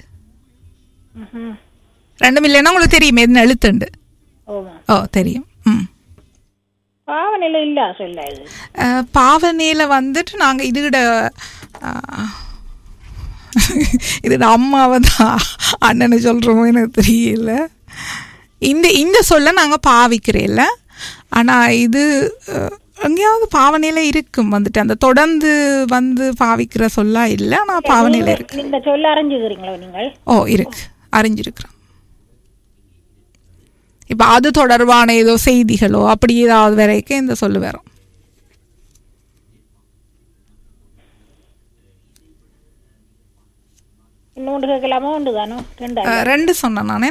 A: ரெண்டும் இல்லைன்னா உங்களுக்கு தெரியும் எது எழுத்துண்டு. ஓ தெரியும். ம்
G: பாவனையில இல்ல சொல்ல.
A: பாவனையில வந்துட்டு நாங்க இதுகிட இது அம்மாவை தான் அண்ணனை சொல்றோமோ எனக்கு தெரியல. இந்த இந்த சொல்ல நாங்க பாவிக்கிறேன்ல. ஆனா இது எங்கேயாவது பாவனையில இருக்கும் வந்துட்டு அந்த தொடர்ந்து வந்து பாவிக்கிற சொல்லா இல்லை. ஆனா பாவனையில இருக்கு.
G: இந்த சொல்ல அறிஞ்சுக்கிறீங்களா நீங்கள்?
A: ஓ இருக்கு அறிஞ்சிருக்கிறோம். இப்ப அது தொடர்பான ஏதோ செய்திகளோ அப்படி ஏதாவது வரைக்கும் இந்த சொல்லு வரும்.
G: இன்னொன்று கேட்கலாமா? ஒன்று தானோ?
A: ரெண்டு சொன்னேன் நானே.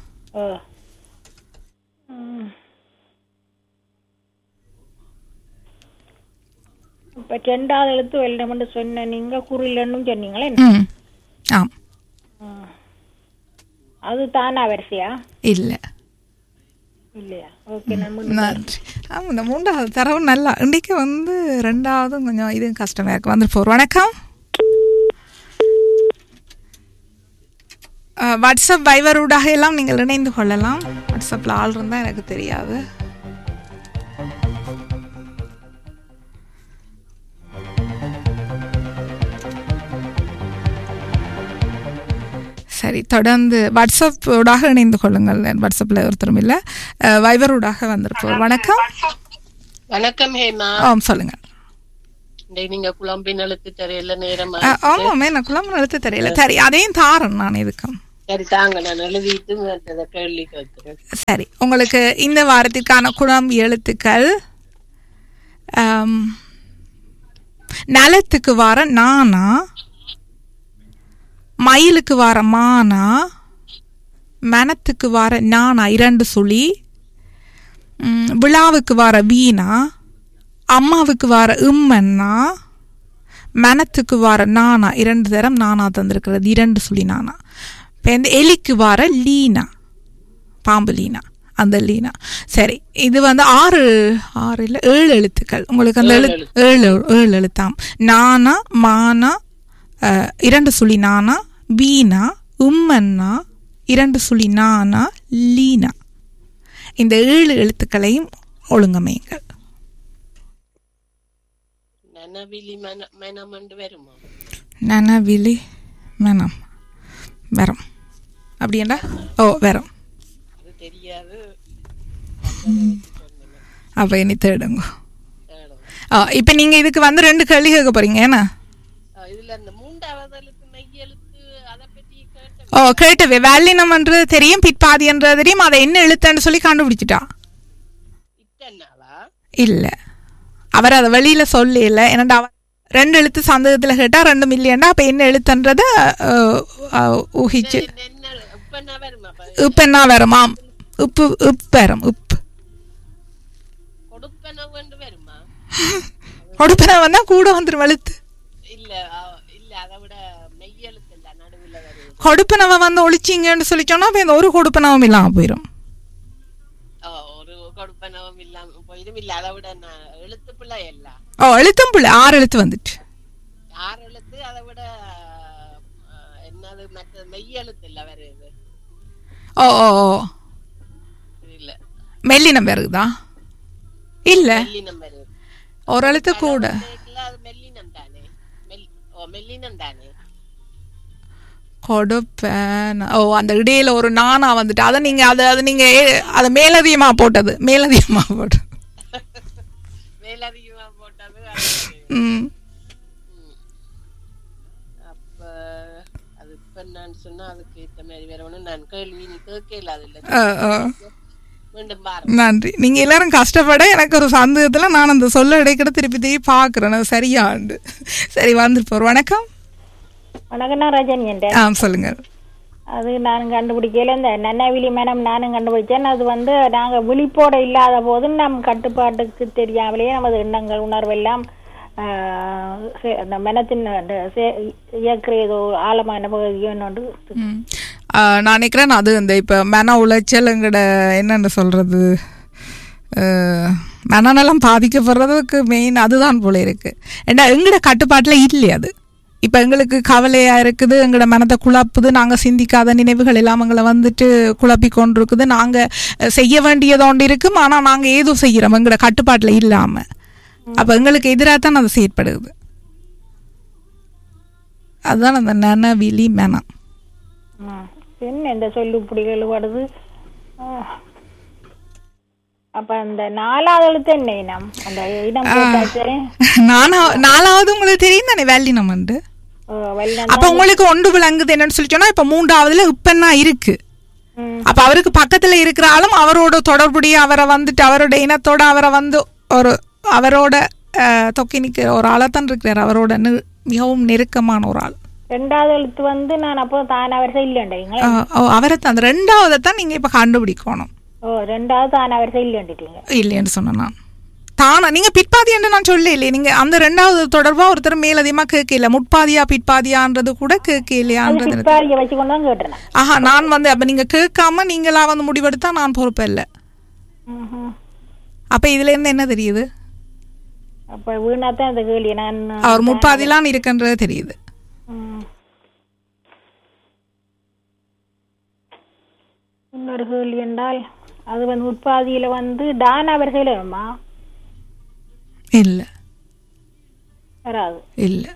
G: இப்ப ரெண்டாவது எழுத்து வெள்ளம் சொன்ன நீங்க குறிலன்னு சொன்னீங்களே.
A: ஆம்
G: அது தானா வரிசையா?
A: இல்ல
G: இல்லையா? ஓகே
A: நன்றி. ஆமா இந்த மூன்றாவது தரவு நல்லா. இன்னைக்கு வந்து ரெண்டாவது கொஞ்சம் இது கஷ்டமா இருக்கு. வந்து போர். வணக்கம். வாட்ஸ்அப் வைவரூடாக எல்லாம் நீங்கள் இணைந்து கொள்ளலாம். வாட்ஸ்அப்ல ஆள் இருந்தா எனக்கு தெரியாது. சரி தொடர்ந்து வாட்ஸ்அப்போடாக இணைந்து கொள்ளுங்கள். வாட்ஸ்அப்பில் ஒருத்தரும் இல்லை. வைபரூடாக வந்திருப்போம். வணக்கம்
D: வணக்கம் ஹேமா.
A: ஆம் சொல்லுங்க.
D: நீங்க குழம்பின் எழுத்து தெரியல நேரமா.
A: ஆமாமே நான் குழம்பின் எழுத்து தெரியல. சரி அதையும் தாரன் நான் இதுக்கும்.
D: சரி தாங்க, நான் எழுதிட்டு கேள்வி கேட்கிறேன்.
A: சரி, உங்களுக்கு இந்த வாரத்திற்கான குழம்பு எழுத்துக்கள் நலத்துக்கு வார நானா, மயிலுக்கு வார மானா, மனத்துக்கு வார நானா இரண்டு சுழி, விழாவுக்கு வார வீணா, அம்மாவுக்கு வார இம்மன்னா, மனத்துக்கு வார நானா இரண்டு தரம் நானா தந்திருக்கிறது இரண்டு சுழி நானா. இப்போ இந்த எலிக்கு வார லீனா, பாம்பு லீனா, அந்த லீனா. சரி, இது வந்து ஆறு ஆறு இல்லை ஏழு எழுத்துக்கள். உங்களுக்கு அந்த எழு ஏழு ஏழு எழுத்தாம். நானா, மானா இரண்டு சுழி நானா, வீணா, உம்மன்னா இரண்டு சுழி நானா, லீனா. இந்த ஏழு எழுத்துக்களையும் ஒழுங்கமையுங்கள். நனவிலி மனம் வரும் அப்படியா? ஓ வரும். அப்ப இனி தேடுங்க. இப்ப நீங்க இதுக்கு வந்து ரெண்டு கேள்வி கேட்க போறீங்க. ஏன்னா ஓ கேட்டவே வல்லினம்ன்றது தெரியும், பிற்பாதின்றது தெரியும். அதை என்ன எழுத்துன்னு சொல்லி கண்டுபிடிச்சிட்டா இல்ல, அவர் அதை வெளியில சொல்ல இல்ல. ஏன்னா ரெண்டு எழுத்து சந்தேகத்துல கேட்டா ரெண்டு மில்லியன்டா, அப்ப என்ன எழுத்துன்றத ஊகிச்சு உப்பு என்ன வருமாம்? உப்பு உப்பு வரும். உப்பு கொடுப்பன வந்தா கூட வந்துடும் எழுத்து. கொடுப்பனவ வந்து ஒழிச்சிங்கன்னு சொல்லி சொன்னா அப்ப இந்த ஒரு கொடுப்பனவும் இல்லாம போயிடும். ஓ எழுத்தும் பிள்ளை ஆறு எழுத்து வந்துட்டு.
D: ஆறு எழுத்து அதை விட என்னது மற்ற மெய் எழுத்து இல்ல வேற இது.
A: ஓ ஓ இல்ல மெல்லினம் வருதா? இல்ல
D: மெல்லினம் வருது.
A: ஒரு எழுத்து கூட.
D: அது மெல்லினம் தானே. மெல் ஓ மெல்லினம் தானே.
A: கொடுப்பேன். ஓ அந்த இடையில ஒரு நானா வந்துட்டு அதை நீங்க அதை அது நீங்க அதை மேலதிகமா போட்டது. மேலதிகமா போட்டது
D: மேலதிகமா போட்டது.
A: ம்
D: அப்ப அது இப்ப நான் சொன்னா அதுக்கு ஏத்த மாதிரி வேற ஒண்ணு நான் கேள்வி கேட்கல. அது இல்ல. மீண்டும் பாருங்க.
A: நன்றி. நீங்க எல்லாரும் கஷ்டப்பட எனக்கு ஒரு சந்தேகத்துல நான் அந்த சொல்ல இடைக்கிட திருப்பி திருப்பி பாக்குறேன். சரியாண்டு. சரி வந்துட்டு போறோம். வணக்கம்.
G: வணக்கம் ரஜினி.
A: ஆ சொல்லுங்க.
G: அது நான் கண்டுபிடிக்கல. இந்த நன்னவிலி மேடம் நானும் கண்டுபிடிச்சேன். அது வந்து நாங்க விழிப்போட இல்லாத போது நம் கட்டுப்பாட்டுக்கு தெரியாமலேயே நமது எண்ணங்கள் உணர்வு எல்லாம் அந்த மனத்தின் இயக்கிற ஏதோ ஆழமான பகுதியோன்னு
A: நான் நினைக்கிறேன். அது இந்த இப்போ மன உளைச்சல் எங்கட என்னென்ன சொல்றது மனநலம் பாதிக்கப்படுறதுக்கு மெயின் அதுதான் போல இருக்கு. ஏன்னா எங்கட கட்டுப்பாட்டில் இல்லை அது. இப்போ எங்களுக்கு கவலையாக இருக்குது, எங்களோட மனத்தை குழப்புது, நாங்கள் சிந்திக்காத நினைவுகள் எல்லாம் எங்களை வந்துட்டு குழப்பி கொண்டு இருக்குது. நாங்கள் செய்ய வேண்டியதோண்டு இருக்கும், ஆனால் நாங்கள் ஏதோ செய்கிறோம் எங்களோட கட்டுப்பாட்டில் இல்லாமல். அப்போ எங்களுக்கு எதிராக தான் அது செயற்படுது. அதுதான் அந்த நனவிலி மனம்.
G: என்ன இந்த சொல்லு இப்படி எழுபடுது. அப்ப அந்த நாலாவது எழுத்து என்ன இனம்? அந்த இனம்
A: நாலாவது உங்களுக்கு தெரியும் தானே வெள்ளினம் உண்டு. அப்ப உங்களுக்கு ஒன்று விளங்குது என்னன்னு சொல்லி சொன்னா இப்ப மூன்றாவதுல இப்பன்னா இருக்கு. அப்ப அவருக்கு பக்கத்துல இருக்கிற ஆளும் அவரோட தொடர்புடைய அவரை வந்துட்டு அவரோட இனத்தோட அவரை வந்து ஒரு அவரோட தொக்கி நிக்கிற ஒரு ஆளத்தான் இருக்கிறார். அவரோட மிகவும் நெருக்கமான ஒரு ஆள்.
G: ரெண்டாவது எழுத்து வந்து நான் அப்போ தான வரிசை இல்லைன்றீங்க.
A: அவரை தான் அந்த ரெண்டாவதை தான் நீங்க இப்ப கண்டுபிடிக்கணும்.
G: ஓ ரெண்டாவது தான வரிசை இல்லைன்றீங்க.
A: இல்லைன்னு சொன்னா தானா நீங்க பிற்பாதி என்று நான் சொல்ல இல்லையே. நீங்க அந்த ரெண்டாவது தொடர்பா ஒருத்தர் மேலதிகமா கேட்கல. முற்பாதியா பிற்பாதியான்றது கூட கேட்க இல்லையான்றது. ஆஹா நான் வந்து அப்ப நீங்க கேட்காம நீங்களா வந்து முடிவெடுத்தா நான் பொறுப்பு இல்லை. அப்ப இதுல இருந்து என்ன தெரியுது?
G: அப்ப வீணாத்தான் அந்த கேள்வி. நான்
A: அவர் முற்பாதிலாம் இருக்குன்றது தெரியுது.
G: இன்னொரு கேள்வி என்றால் அது வந்து உட்பாதியில வந்து தானா வரிசையில வருமா?
A: இல்ல
G: வராது.
A: இல்ல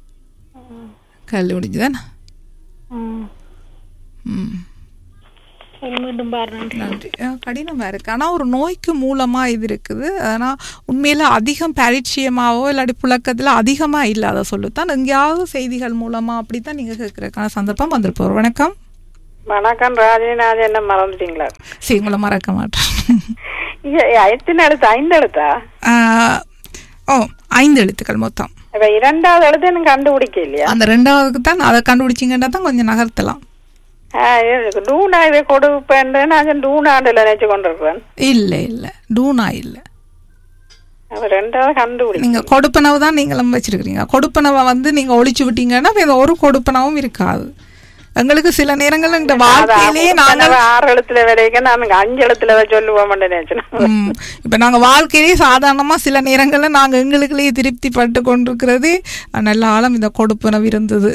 A: கல்வி முடிஞ்சுதானே.
G: மீண்டும் பாருங்க.
A: நன்றி. கடினமா இருக்கு. ஆனா ஒரு நோய்க்கு மூலமா இது இருக்குது. ஆனா உண்மையில அதிகம் பரிச்சயமாவோ இல்லாட்டி புழக்கத்துல அதிகமா இல்ல. அதை சொல்லுத்தான் எங்கேயாவது செய்திகள் மூலமா அப்படித்தான் நீங்க கேட்கறதுக்கான சந்தர்ப்பம் வந்திருப்போம். வணக்கம்.
B: வணக்கம் ராஜநாதன். என்ன மறந்துட்டீங்களா?
A: சரி, உங்களை மறக்க மாட்டேன்.
B: எத்தனை எழுத்து? ஐந்து எழுத்தா?
A: ஓ, ஐந்து எழுத்துக்கள் மொத்தம்.
B: இரண்டாவது எழுத்து எனக்கு கண்டுபிடிக்க இல்லையா?
A: அந்த ரெண்டாவதுக்கு தான் அதை கண்டுபிடிச்சிங்கன்னா தான் கொஞ்சம் நகர்த்தலாம்.
B: டூனா இதை கொடுப்பேன். நான் டூனாண்டுல நினைச்சு கொண்டிருக்கிறேன்.
A: இல்ல இல்ல, டூனா இல்ல.
B: ரெண்டாவது கண்டுபிடி.
A: நீங்க கொடுப்பனவு தான் நீங்களும் வச்சிருக்கீங்க. கொடுப்பனவை வந்து நீங்க ஒழிச்சு விட்டீங்கன்னா ஒரு கொடுப்பனவும் இருக்காது. எங்களுக்கு சில நேரங்கள் இந்த வாழ்க்கையிலேயே நாங்க
B: ஆறு எழுத்துல வரைக்கும் நாங்க அஞ்சு எழுத்துல சொல்லுவோம் நினைச்சோம்.
A: இப்ப நாங்க வாழ்க்கையிலேயே சாதாரணமா சில நேரங்கள்ல நாங்க எங்களுக்குள்ளேயே திருப்தி பட்டு கொண்டிருக்கிறது நல்ல ஆழம் இந்த கொடுப்பனவு இருந்தது.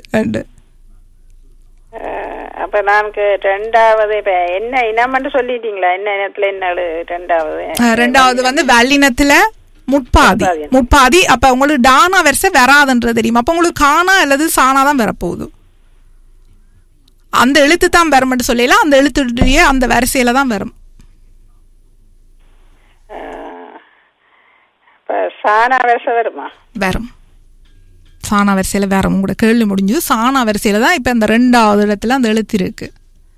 B: அப்ப நான்கு ரெண்டாவது இப்ப என்ன இனம்னு சொல்லிட்டீங்களா? என்ன இனத்துல என்ன ரெண்டாவது?
A: ரெண்டாவது வந்து வல்லினத்துல முட்பாதி. முட்பாதி. அப்ப உங்களுக்கு டானா வரிசை வராதுன்றது தெரியுமா? அப்ப உங்களுக்கு காணா அல்லது சானா தான் வரப்போகுது. அந்த எழுத்து தான் வரும்னு சொல்லலாம். அந்த எழுத்துடைய அந்த வரிசையில தான் வரும்.
B: சானா வரிசை வருமா?
A: வரும். சானா வரிசையில வரும். உங்களோட கேள்வி முடிஞ்சு சானா வரிசையில தான் இப்ப இந்த ரெண்டாவது இடத்துல அந்த எழுத்து இருக்கு.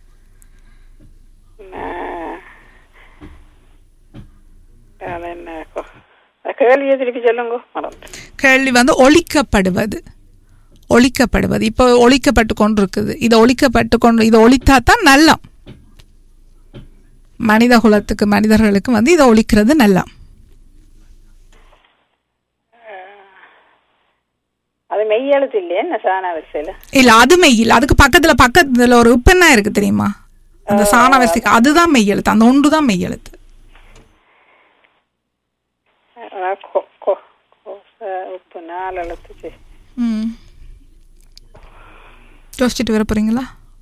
B: கேள்வியை திருப்பி சொல்லுங்க.
A: கேள்வி வந்து ஒழிக்கப்படுவது. ஒழிக்கப்படுவது இப்போ ஒழிக்கப்பட்டு கொண்டிருக்குது. இதை ஒழிக்கப்பட்டு கொண்டு இதை ஒழித்தா தான் நல்லா. மனித குலத்துக்கு மனிதர்களுக்கு வந்து இதை ஒழிக்கிறது நல்லா.
B: அது மெய் எழுத்து இல்லையே என்ன சானா வரிசையில?
A: இல்ல, அது மெய் இல்ல. அதுக்கு பக்கத்துல பக்கத்துல ஒரு உப்பெண்ணா இருக்கு தெரியுமா? அந்த சானா வரிசைக்கு அதுதான் மெய் எழுத்து. அந்த ஒன்று தான் மெய் எழுத்து.
B: நாலு எழுத்து.
A: ம், யோசிச்சுட்டு வர போறீங்களா?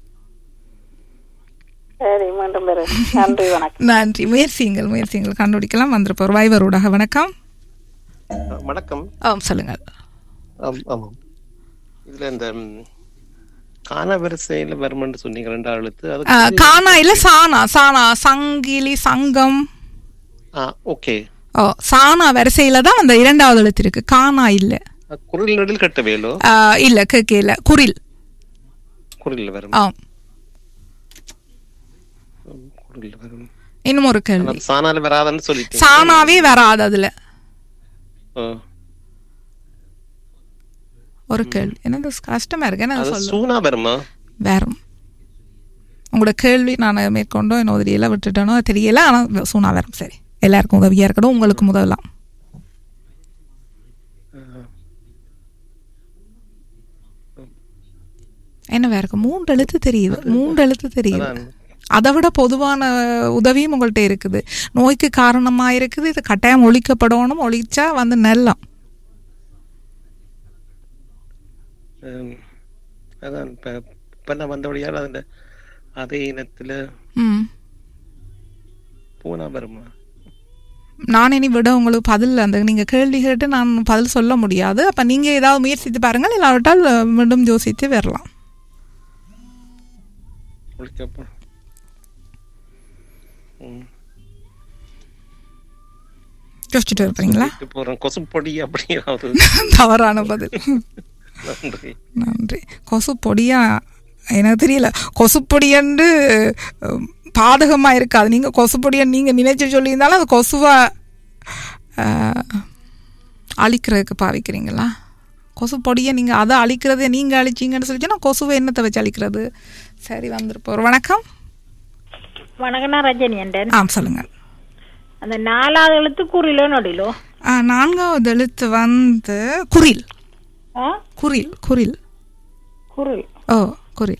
B: நன்றி, வணக்கம்.
A: நன்றி. முயற்சிங்கள் முயற்சிங்கள் கண்டுபிடிக்கலாம். வந்திருப்போர் வைவரூடாக. வணக்கம்.
E: வணக்கம்.
A: ஆ, சொல்லுங்க.
E: ஆமாம், இதுல இந்த கானா வரிசையில வரும்னு சொன்னீங்க ரெண்டாவது எழுத்து.
A: கானா இல்ல சானா. சானா சங்கிலி சங்கம்.
E: ஓகே.
A: ஓ, சானா வரிசையில தான் அந்த இரண்டாவது எழுத்து இருக்கு. கானா இல்ல.
E: குரில் நடில் கட்டவேலோ
A: இல்ல கேக்கல. குரில்.
E: குரில் வரும்.
A: ஆ,
E: குரில் வரும்.
A: இன்னும் ஒரு கேள்வி.
E: சானால வராதுன்னு சொல்லிட்டீங்க.
A: சானாவே வராது அதுல. ஒரு கேள்வி என்ன கஷ்டமா இருக்கு. என்ன சொல்ல
E: சூனா வருமா?
A: வரும். உங்களோட கேள்வி நான் மேற்கொண்டோ என்ன உதவியெல்லாம் விட்டுட்டேனோ தெரியல. ஆனா சூனா வரும். சரி, எல்லாருக்கும் உதவியா இருக்கணும். உங்களுக்கு முதலாம் என்ன வேற இருக்கு? மூன்று எழுத்து தெரியுது. மூன்று எழுத்து தெரியுது. அதை விட பொதுவான உதவியும் உங்கள்கிட்ட இருக்குது. நோய்க்கு காரணமா இருக்குது. இது கட்டாயம் ஒழிக்கப்படணும். ஒழிச்சா வந்து நல்லம்.
E: அதான் இப்ப நான் வந்தபடியால் அந்த அதே இனத்துல பூனா வருமா?
A: நான் இனி விட உங்களுக்கு பதில் அந்த நீங்க கேள்வி கேட்டு நான் பதில் சொல்ல முடியாது. அப்ப நீங்க ஏதாவது முயற்சித்து பாருங்கள். இல்லாவிட்டால் மீண்டும் யோசித்து வரலாம். யோசிச்சுட்டு இருப்பீங்களா?
E: கொசுப்பொடி அப்படியாவது
A: தவறான பதில். நன்றி. கொசு பொடியா எனக்கு தெரியல. கொசுப்பொடி என்று பாதகமா இருக்காது. நீங்க கொசுப்பொடியை நீங்க நினைச்சு சொல்லியிருந்தாலும் அது கொசுவா அழிக்கிறதுக்கு பாவிக்கிறீங்களா? கொசுப்பொடியை நீங்க அதை அழிக்கிறத நீங்க அழிச்சிங்கன்னு சொல்லிச்சுன்னா கொசுவை என்னத்தை வச்சு அழிக்கிறது? சரி, வந்திருப்போம். வணக்கம்.
G: வணக்கம்னா ரஜினி.
A: ஆ, சொல்லுங்க.
G: அந்த நாலாவது எழுத்து குறிலோ நொடிலோ?
A: நான்காவது எழுத்து வந்து குரில். குரில். குரில்.
G: குரில்.
A: ஓ, குரில்.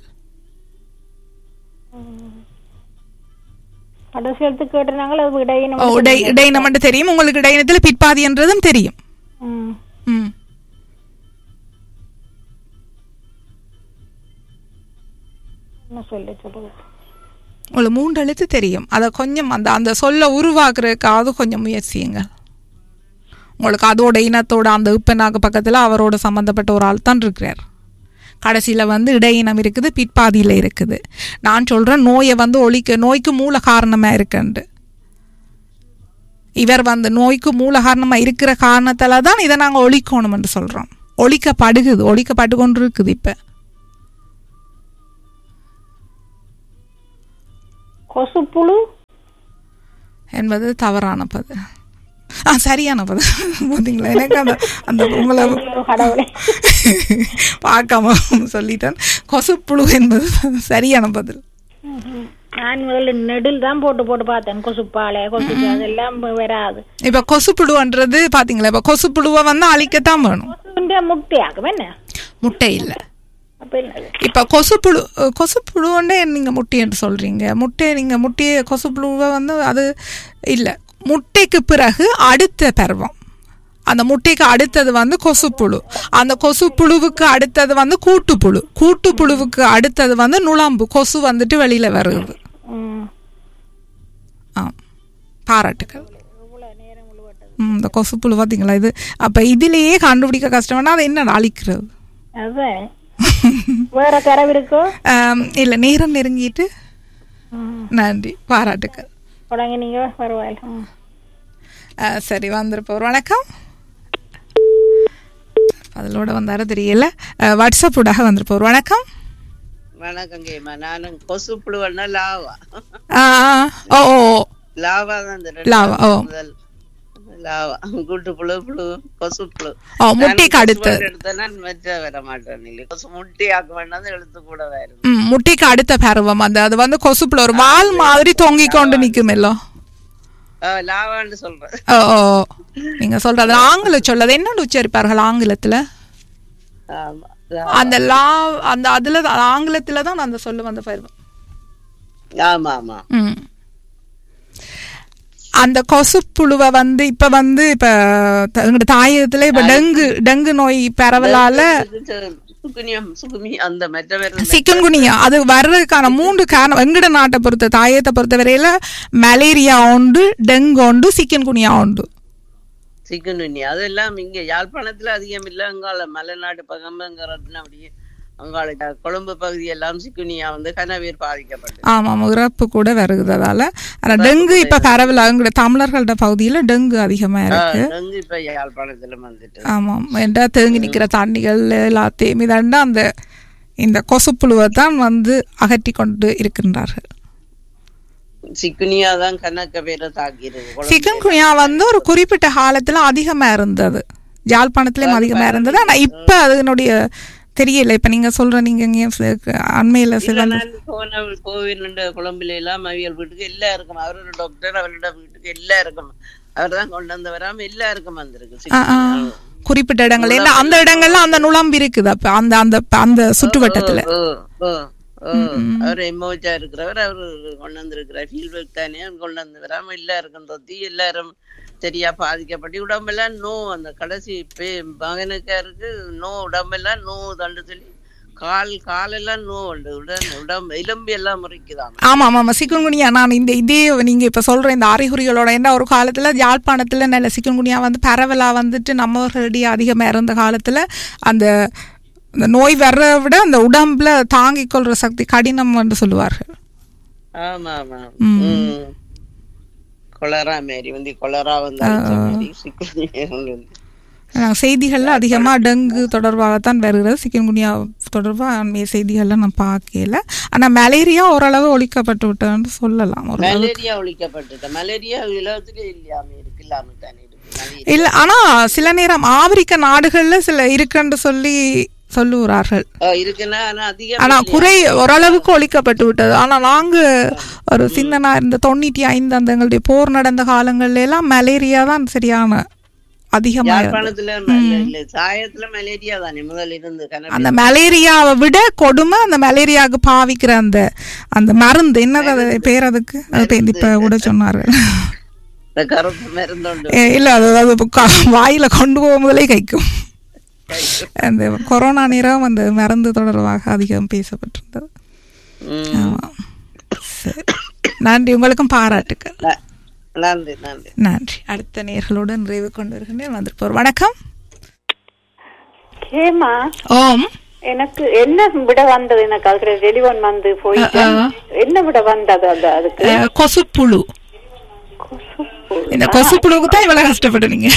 G: கடைசி எழுத்து கேட்டிருந்தாங்களா? இடையினம்.
A: ஓ, இடையினம் மட்டும் தெரியும் உங்களுக்கு. இடையினத்துல பிற்பாதி என்றதும் தெரியும். ம்,
G: சொல்லு சொல்லுங்க.
A: உங்களுக்கு மூன்று எழுத்து தெரியும். அதை கொஞ்சம் அந்த அந்த சொல்ல உருவாக்குறதுக்காவது கொஞ்சம் முயற்சியுங்க. உங்களுக்கு அதோட இனத்தோட அந்த உப்பனாக்கு பக்கத்தில் அவரோட சம்மந்தப்பட்ட ஒரு ஆள் தான் இருக்கிறார். கடைசியில் வந்து இடையினம் இருக்குது, பிற்பாதியில் இருக்குது. நான் சொல்கிறேன் நோயை வந்து ஒழிக்க, நோய்க்கு மூல காரணமாக இருக்குண்டு. இவர் வந்து நோய்க்கு மூல காரணமாக இருக்கிற காரணத்தால் தான் இதை நாங்கள் ஒழிக்கணும் என்று சொல்கிறோம். ஒழிக்கப்படுகுது, ஒழிக்கப்பட்டு கொண்டு இருக்குது. இப்போ
G: கொசுப்புழு
A: என்பது தவறான பதில். ஆ சரியான பதில். பார்த்தீங்களா, எனக்கு அந்த அந்த உங்களை பார்க்காம சொல்லிட்டேன். கொசுப்புழு என்பது சரியான பதில்.
G: நான் முதல்ல நெடில் தான் போட்டு போட்டு பார்த்தேன். கொசுப்பாலை கொசு அதெல்லாம் வராது.
A: இப்ப கொசுப்புழுன்றது பாத்தீங்களா, இப்ப கொசுப்புழுவை வந்து அழிக்கத்தான் வேணும்.
G: முட்டையாகும் என்ன?
A: முட்டை இல்ல. இப்ப கொசுப்புழு கொசுப்புழுன்னு நீங்க முட்டை என்று சொல்றீங்க. முட்டை நீங்க முட்டையை கொசுப்புழுவை வந்து அது இல்ல. முட்டைக்கு பிறகு அடுத்த பருவம், அந்த முட்டைக்கு அடுத்தது வந்து கொசுப்புழு. அந்த கொசுப்புழுவுக்கு அடுத்தது வந்து கூட்டுப்புழு. கூட்டுப்புழுவுக்கு அடுத்தது வந்து நுளம்பு. கொசு வந்துட்டு வெளியில வருது. ஆ, பாராட்டுக்கள். இந்த கொசுப்புழு பார்த்தீங்களா இது. அப்ப இதுலயே கண்டுபிடிக்க கஷ்டம்னா அது என்ன அழிக்கிறது?
G: வேற தரவு இருக்கோ?
A: இல்ல, நேரம் நெருங்கிட்டு. நன்றி, பாராட்டுக்கள்.
G: நீங்க பரவாயில்ல.
A: சரி, வந்திருப்போம். வணக்கம். அதோட வந்தார தெரியல. வாட்ஸ்அப் ஊடாக வந்திருப்போம். வணக்கம்.
H: வணக்கம் கேமா. நானும் கொசுப்புழுவன்னா லாவா.
A: ஓ ஓ
H: லாவா தான்.
A: லாவா. ஓ
H: லாவா. கூட்டு புழு புழு கொசுப்புழு.
A: ஓ முட்டைக்கு அடுத்து
H: எடுத்தனா மற்ற வர மாட்டேன். இல்ல கொசு முட்டை ஆக்க வேண்டாம், எழுத்து கூட வேற.
A: ம் முட்டைக்கு அடுத்த பருவம் அந்த அது வந்து கொசுப்புழு ஒரு வால் மாதிரி தொங்கி கொண்டு நிக்குமேலோ.
H: லாவான்னு சொல்றேன்.
A: ஓ ஓ நீங்க சொல்றது ஆங்கில சொல்லது என்ன உச்சரிப்பார்கள் ஆங்கிலத்துல? அந்த லா அந்த அதுல ஆங்கிலத்துல தான் அந்த சொல்லு வந்து பருவம்.
H: ஆமா ஆமா.
A: ம் அந்த கொசுப்புழுவை வந்து இப்ப வந்து இப்ப தாயகத்துல இப்ப டெங்கு டெங்கு நோய் பரவலால சிக்கன்குனியா அது வர்றதுக்கான மூன்று காரணம். எங்கட நாட்டை பொறுத்த தாயத்தை பொறுத்த வரையில மலேரியா உண்டு, டெங்கு உண்டு, சிக்கன்குனியா உண்டு.
H: சிக்கன்குனியா அதெல்லாம் இங்க யாழ்ப்பாணத்துல அதிகம் இல்ல. அங்கால மலைநாடு பகம்பங்கிறது அப்படியே அங்கால கொழும்பு பகுதி எல்லாம் சிக்குனியா வந்து கனவீர் பாதிக்கப்பட்டது.
A: ஆமா, இறப்பு கூட வருகிறதால. ஆனா டெங்கு இப்ப பரவல அங்க தமிழர்களோட பகுதியில டெங்கு அதிகமா இருக்கு.
H: டெங்கு இப்ப யாழ்ப்பாணத்துல வந்துட்டு.
A: ஆமா, ஏண்டா தேங்கி நிக்கிற தண்ணிகள் எல்லாத்தையும் இதாண்டா அந்த இந்த கொசுப்புழுவை தான் வந்து அகற்றி கொண்டு இருக்கின்றார்கள்.
H: சிக்குனியா தான் கணக்க பேரை தாக்கிடுது.
A: சிக்கன்குனியா வந்து ஒரு குறிப்பிட்ட காலத்துல அதிகமா இருந்தது, யாழ்ப்பாணத்திலயும் அதிகமா இருந்தது. ஆனா இப்ப அதனுடைய தெரியல. இப்ப நீங்க சொல்ற நீங்க அண்மையில
H: கோவில் குழம்புல எல்லாம் அவியல் வீட்டுக்கு எல்லாம் இருக்கும். அவரோட டாக்டர் அவரோட வீட்டுக்கு எல்லாம் இருக்கும். அவர் தான் கொண்டு வந்து வராம எல்லாருக்கும் வந்திருக்கு
A: குறிப்பிட்ட இடங்கள். ஏன்னா அந்த இடங்கள்ல அந்த நுழம்பு இருக்குது. அப்ப அந்த அந்த அந்த சுற்றுவட்டத்துல
H: அவர் எம்மோச்சா இருக்கிறவர் அவரு கொண்டு வந்திருக்கிறார். ஃபீல்ட் ஒர்க் தானே கொண்டு வந்து வராம எல்லாருக்கும் தொத்தி எல்லாரும் சரியா பாதிக்கப்பட்டு உடம்பெல்லாம் நோ அந்த கடைசி மகனுக்காருக்கு நோ உடம்பெல்லாம் நோ தண்டு சொல்லி கால் காலெல்லாம் நோ உண்டு உடம்பு எலும்பு எல்லாம் முறிக்குதான்.
A: ஆமா ஆமா சிக்கன்குனியா. நான் இந்த இதே நீங்க இப்ப சொல்ற இந்த அறிகுறிகளோட என்ன ஒரு காலத்துல யாழ்ப்பாணத்துல நல்ல சிக்கன்குனியா வந்து பரவலா வந்துட்டு நம்மளுடைய அதிகமா இருந்த காலத்துல அந்த அந்த நோய் வர்றத விட அந்த உடம்புல தாங்கிக் கொள்ற சக்தி கடினம் என்று சொல்லுவார்கள்.
H: ஆமா ஆமா. கொலரா மாரி வந்து கொலரா வந்து
A: செய்திகள்ல அதிகமா டெங்கு தொடர்பாகத்தான் வருகிறது. சிக்கன்குனியா தொடர்பா அண்மைய செய்திகள்ல நான் பார்க்கல. ஆனா மலேரியா ஓரளவு ஒழிக்கப்பட்டு விட்டதுன்னு சொல்லலாம்.
H: மலேரியா ஒழிக்கப்பட்டு மலேரியா உலகத்திலே இல்லாம இருக்கு இல்லாம தானே இருக்கு
A: இல்ல. ஆனா சில நேரம் ஆப்பிரிக்க நாடுகள்ல சில இருக்குன்னு சொல்லி சொல்லுவார்கள். ஆனா குறை ஓரளவுக்கு ஒழிக்கப்பட்டு விட்டது. ஆனா நாங்க ஒரு சின்னனா இருந்த தொண்ணூத்தி ஐந்து அந்த எங்களுடைய போர் நடந்த காலங்கள்ல எல்லாம் மலேரியா தான் சரியான அதிகமா. அந்த மலேரியாவை விட கொடுமை அந்த மலேரியாவுக்கு பாவிக்கிற அந்த அந்த மருந்து என்னது பேர் அதுக்கு இப்ப கூட சொன்னார்கள். இல்ல அது வாயில கொண்டு போகும்போதே கைக்கும். அந்த கொரோனா நேரம் அந்த மருந்து தொடர்பாக அதிகம் பேசப்பட்டிருந்தது. நன்றி, உங்களுக்கும் பாராட்டுக்கள்.
H: நன்றி நன்றி
A: நன்றி. அடுத்த நேர்களுடன் நிறைவு கொண்டு வருகின்றேன். வந்திருப்போர். வணக்கம்.
G: கேமா
A: ஓம்
G: எனக்கு என்ன விட வந்தது, எனக்கு அதுக்கு டெலிவன் வந்து போயிட்டு என்ன விட வந்தது அது அதுக்கு
A: கொசுப்புழு. இந்த கொசுப்புழுவுக்கு தான் இவ்வளவு கஷ்டப்படுறீங்க.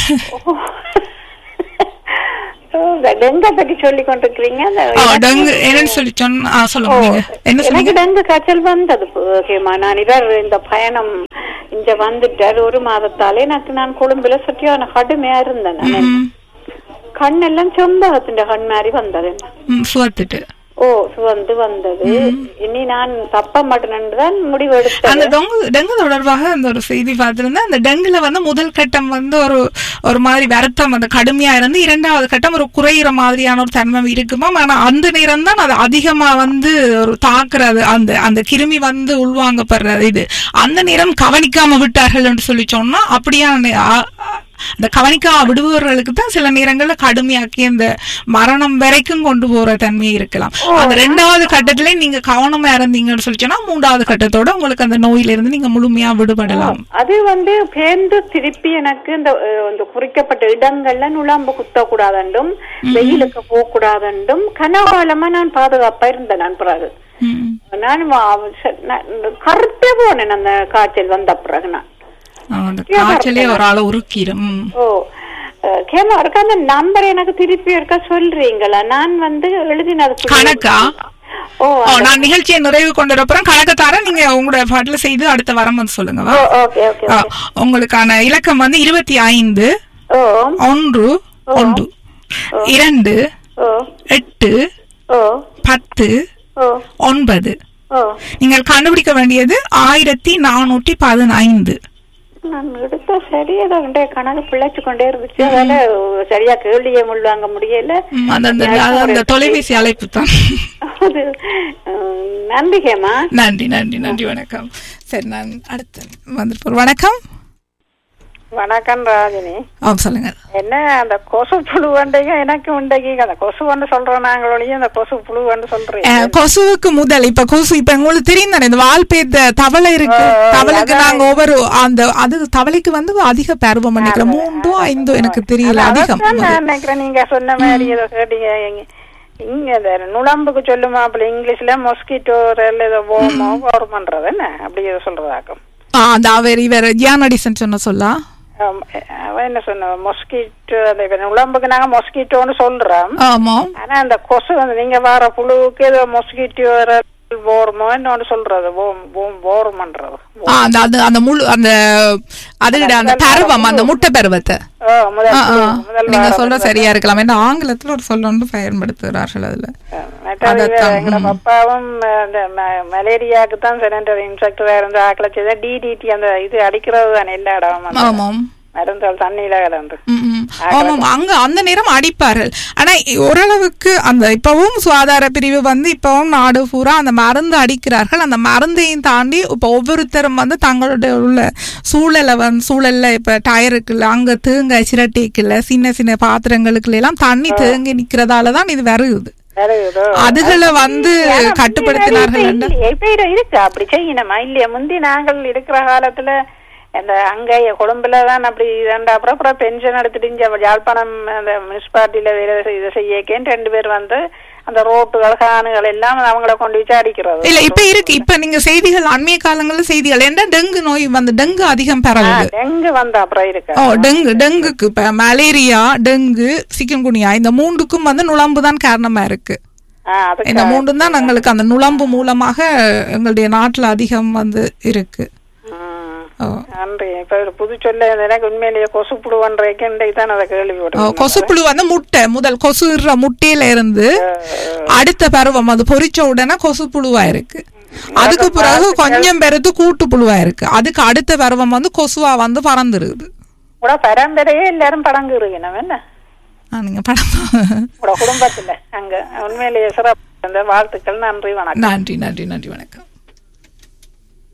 G: டெங்கை பற்றி சொல்லி கொண்டிருக்கிறீங்க.
A: என்னன்னு சொல்லி சொன்ன சொல்லுங்க.
G: எனக்கு டெங்கு காய்ச்சல் வந்தது. நான் இவர் இந்த பயணம் இங்க வந்துட்டார் ஒரு மாதத்தாலே எனக்கு நான் கொழும்புல சுற்றியான கடுமையா இருந்தேன். கண்ணெல்லாம் செம்பகத்தின் கண் மாதிரி வந்தது. என்ன ஓ சுவந்து வந்தது. இனி நான் தப்ப மாட்டேன் முடிவு எடுத்தேன்.
A: அந்த டெங்கு டெங்கு தொடர்பாக அந்த ஒரு செய்தி பார்த்திருந்தேன். அந்த டெங்குல வந்து முதல் கட்டம் வந்து ஒரு ஒரு மாதிரி வருத்தம் அந்த கடுமையா இருந்து இரண்டாவது கட்டம் ஒரு குறையிற மாதிரியான ஒரு தன்மை இருக்குமா. ஆனா அந்த நேரம் தான் அது அதிகமா வந்து ஒரு தாக்குறது, அந்த அந்த கிருமி வந்து உள்வாங்கப்படுறது. இது அந்த நேரம் கவனிக்காம விட்டார்கள் என்று சொல்லி சொன்னா அப்படியான அந்த கவனிக்கா விடுபவர்களுக்கு தான் சில நேரங்கள்ல கடுமையாக்கி அந்த மரணம் வரைக்கும் கொண்டு போற தன்மையை இருக்கலாம். அந்த ரெண்டாவது கட்டத்திலே நீங்க கவனமா இருந்தீங்கன்னு சொல்லி சொன்னா மூன்றாவது கட்டத்தோட உங்களுக்கு அந்த நோயில இருந்து நீங்க முழுமையா விடுபடலாம்.
G: அது வந்து பேருந்து திருப்பி எனக்கு இந்த குறிக்கப்பட்ட இடங்கள்ல நுழம்பு குத்த கூடாதுண்டும் வெயிலுக்கு போக கூடாதுண்டும் கனகாலமா நான் பாதுகாப்பா இருந்தேன். நான் பிறகு நான் கருத்தே போனேன் அந்த காய்ச்சல் வந்த பிறகு. நான்
A: காய்ச்சலே ஒரு ஆள உருக்கிடும்.
G: ஓ கேமா இருக்க அந்த நம்பர் எனக்கு திருப்பி இருக்க சொல்றீங்களா? நான் வந்து எழுதினது
A: கணக்கா? ஓ நான் நிகழ்ச்சியை நிறைவு கொண்டு அப்புறம் கணக்கு தர நீங்க உங்களோட பாட்டுல செய்து அடுத்த வாரம் வந்து சொல்லுங்க. உங்களுக்கான இலக்கம் வந்து இருபத்தி ஐந்து ஒன்று ஒன்று இரண்டு எட்டு பத்து ஒன்பது. நீங்கள் கண்டுபிடிக்க வேண்டியது ஆயிரத்தி நானூற்றி பதினைந்து.
G: நான் எடுத்த சரியா கணக்கு பிழைச்சு கொண்டே இருந்துச்சு. அதனால சரியா கேள்வியே முள்வாங்க முடியல.
A: அந்த தொலைபேசி அழைப்பு தான்.
G: நன்றி கேமா.
A: நன்றி நன்றி நன்றி வணக்கம். சரி நான் அடுத்து வந்துருப்போம். வணக்கம்.
K: வணக்கம் ராஜினி.
A: சொல்லுங்க.
K: என்ன அந்த கொசு புழு வண்டைங்க எனக்கு உண்டைக்கு அந்த கொசு வந்து சொல்றோம் நாங்களோடையும் அந்த கொசு புழு வந்து சொல்றீங்க.
A: கொசுவுக்கு முதல் இப்ப கொசு இப்ப உங்களுக்கு தெரியும் தானே இந்த வால்பேத்த தவளை இருக்கு. தவளைக்கு நாங்க ஒவ்வொரு அந்த அது தவளைக்கு வந்து அதிக பருவம் நினைக்கிறேன் மூன்றோ ஐந்தோ எனக்கு தெரியல அதிகம்
K: நினைக்கிறேன். நீங்க சொன்ன மாதிரி ஏதோ கேட்டீங்க இங்க நுழம்புக்கு சொல்லுமா அப்படி இங்கிலீஷ்ல மொஸ்கிட்டோ ஏதோ ஓமோ ஓர் பண்றது என்ன அப்படி ஏதோ சொல்றதாக்கும்.
A: அந்த அவர் இவர் ஜியானடிசன் சொன்ன சொல்லா
K: என்ன சொன்ன மொஸ்கிட்டோ அந்த உடம்புக்கு நாங்க மொஸ்கிட்டோன்னு சொல்றோம்.
A: ஆமா.
K: ஆனா அந்த கொசு வந்து நீங்க வர புழுவுக்கு ஏதோ மொஸ்கிட்டோ போர்மோ என்ன சொல்றது போர்மன்றது
A: அந்த முழு அந்த அது அந்த பருவம் அந்த முட்டை பருவத்தை நீங்க சொல்ற சரியா இருக்கலாம். ஏன்னா ஆங்கிலத்துல ஒரு சொல்ல ஒன்று பயன்படுத்துகிறார்கள். அதுல
K: எங்க அப்பாவும் அந்த மலேரியாவுக்கு தான் சென்டர் இன்ஸ்பெக்டரா இருந்து ஆக்கல செய்த டிடிடி அந்த இது அடிக்கிறது தானே எல்லா இடமும்.
A: ஆமாம்.
K: மருந்தால் தண்ணியில கலந்து
A: ஆமாம் அங்க அந்த நேரம் அடிப்பார்கள். ஆனா ஓரளவுக்கு அந்த இப்பவும் சுகாதார பிரிவு வந்து இப்பவும் நாடு பூரா அந்த மருந்து அடிக்கிறார்கள். அந்த மருந்தையும் தாண்டி இப்ப ஒவ்வொருத்தரும் வந்து தங்களுடைய உள்ள சூழலை வந்து சூழல்ல இப்ப டயருக்குள்ள அங்க தேங்காய் சிரட்டிக்குள்ள சின்ன சின்ன பாத்திரங்களுக்குள்ள எல்லாம் தண்ணி தேங்கி நிக்கிறதாலதான் இது வருது. அதுகளை வந்து கட்டுப்படுத்தினார்கள்
K: இருக்கு. அப்படி செய்யணுமா இல்லையா? முந்தி நாங்கள் இருக்கிற காலத்துல அந்த அங்க கொழும்புலதான் அப்படி இதண்டா அப்புறம் அப்புறம் பென்ஷன் எடுத்துட்டு இங்க யாழ்ப்பாணம் அந்த முனிசிபாலிட்டியில வேலை இதை செய்யக்கேன்னு ரெண்டு பேர் வந்து அந்த ரோட்டுகள் காணுகள் எல்லாம் அவங்கள கொண்டு வச்சு அடிக்கிறது.
A: இல்ல இப்ப இருக்கு. இப்ப நீங்க செய்திகள் அண்மைய காலங்கள்ல செய்திகள் என்ன டெங்கு நோய் வந்து டெங்கு அதிகம் பரவுது.
K: டெங்கு வந்து அப்புறம் இருக்கு.
A: ஓ டெங்கு டெங்குக்கு இப்ப மலேரியா டெங்கு சிக்கன்குனியா இந்த மூன்றுக்கும் வந்து நுழம்பு தான் காரணமா இருக்கு. இந்த மூன்று தான் எங்களுக்கு அந்த நுழம்பு மூலமாக எங்களுடைய நாட்டுல அதிகம் வந்து இருக்கு. கொசுப்புழு வந்து முட்டை முதல் கொசு முட்டையில இருந்து அடுத்த பருவம் அது பொறிச்ச உடனே கொசுப்புழுவா இருக்கு. அதுக்கு பிறகு கொஞ்சம் பெருத்து கூட்டு புழுவா இருக்கு. அதுக்கு அடுத்த பருவம் வந்து கொசுவா வந்து பறந்துருது.
K: எல்லாரும் படங்குறீங்க
A: நீங்க படம்
K: குடும்பத்துல அங்க உண்மையிலேயே சிறப்பு வாழ்த்துக்கள். நன்றி வணக்கம்.
A: நன்றி நன்றி நன்றி வணக்கம்.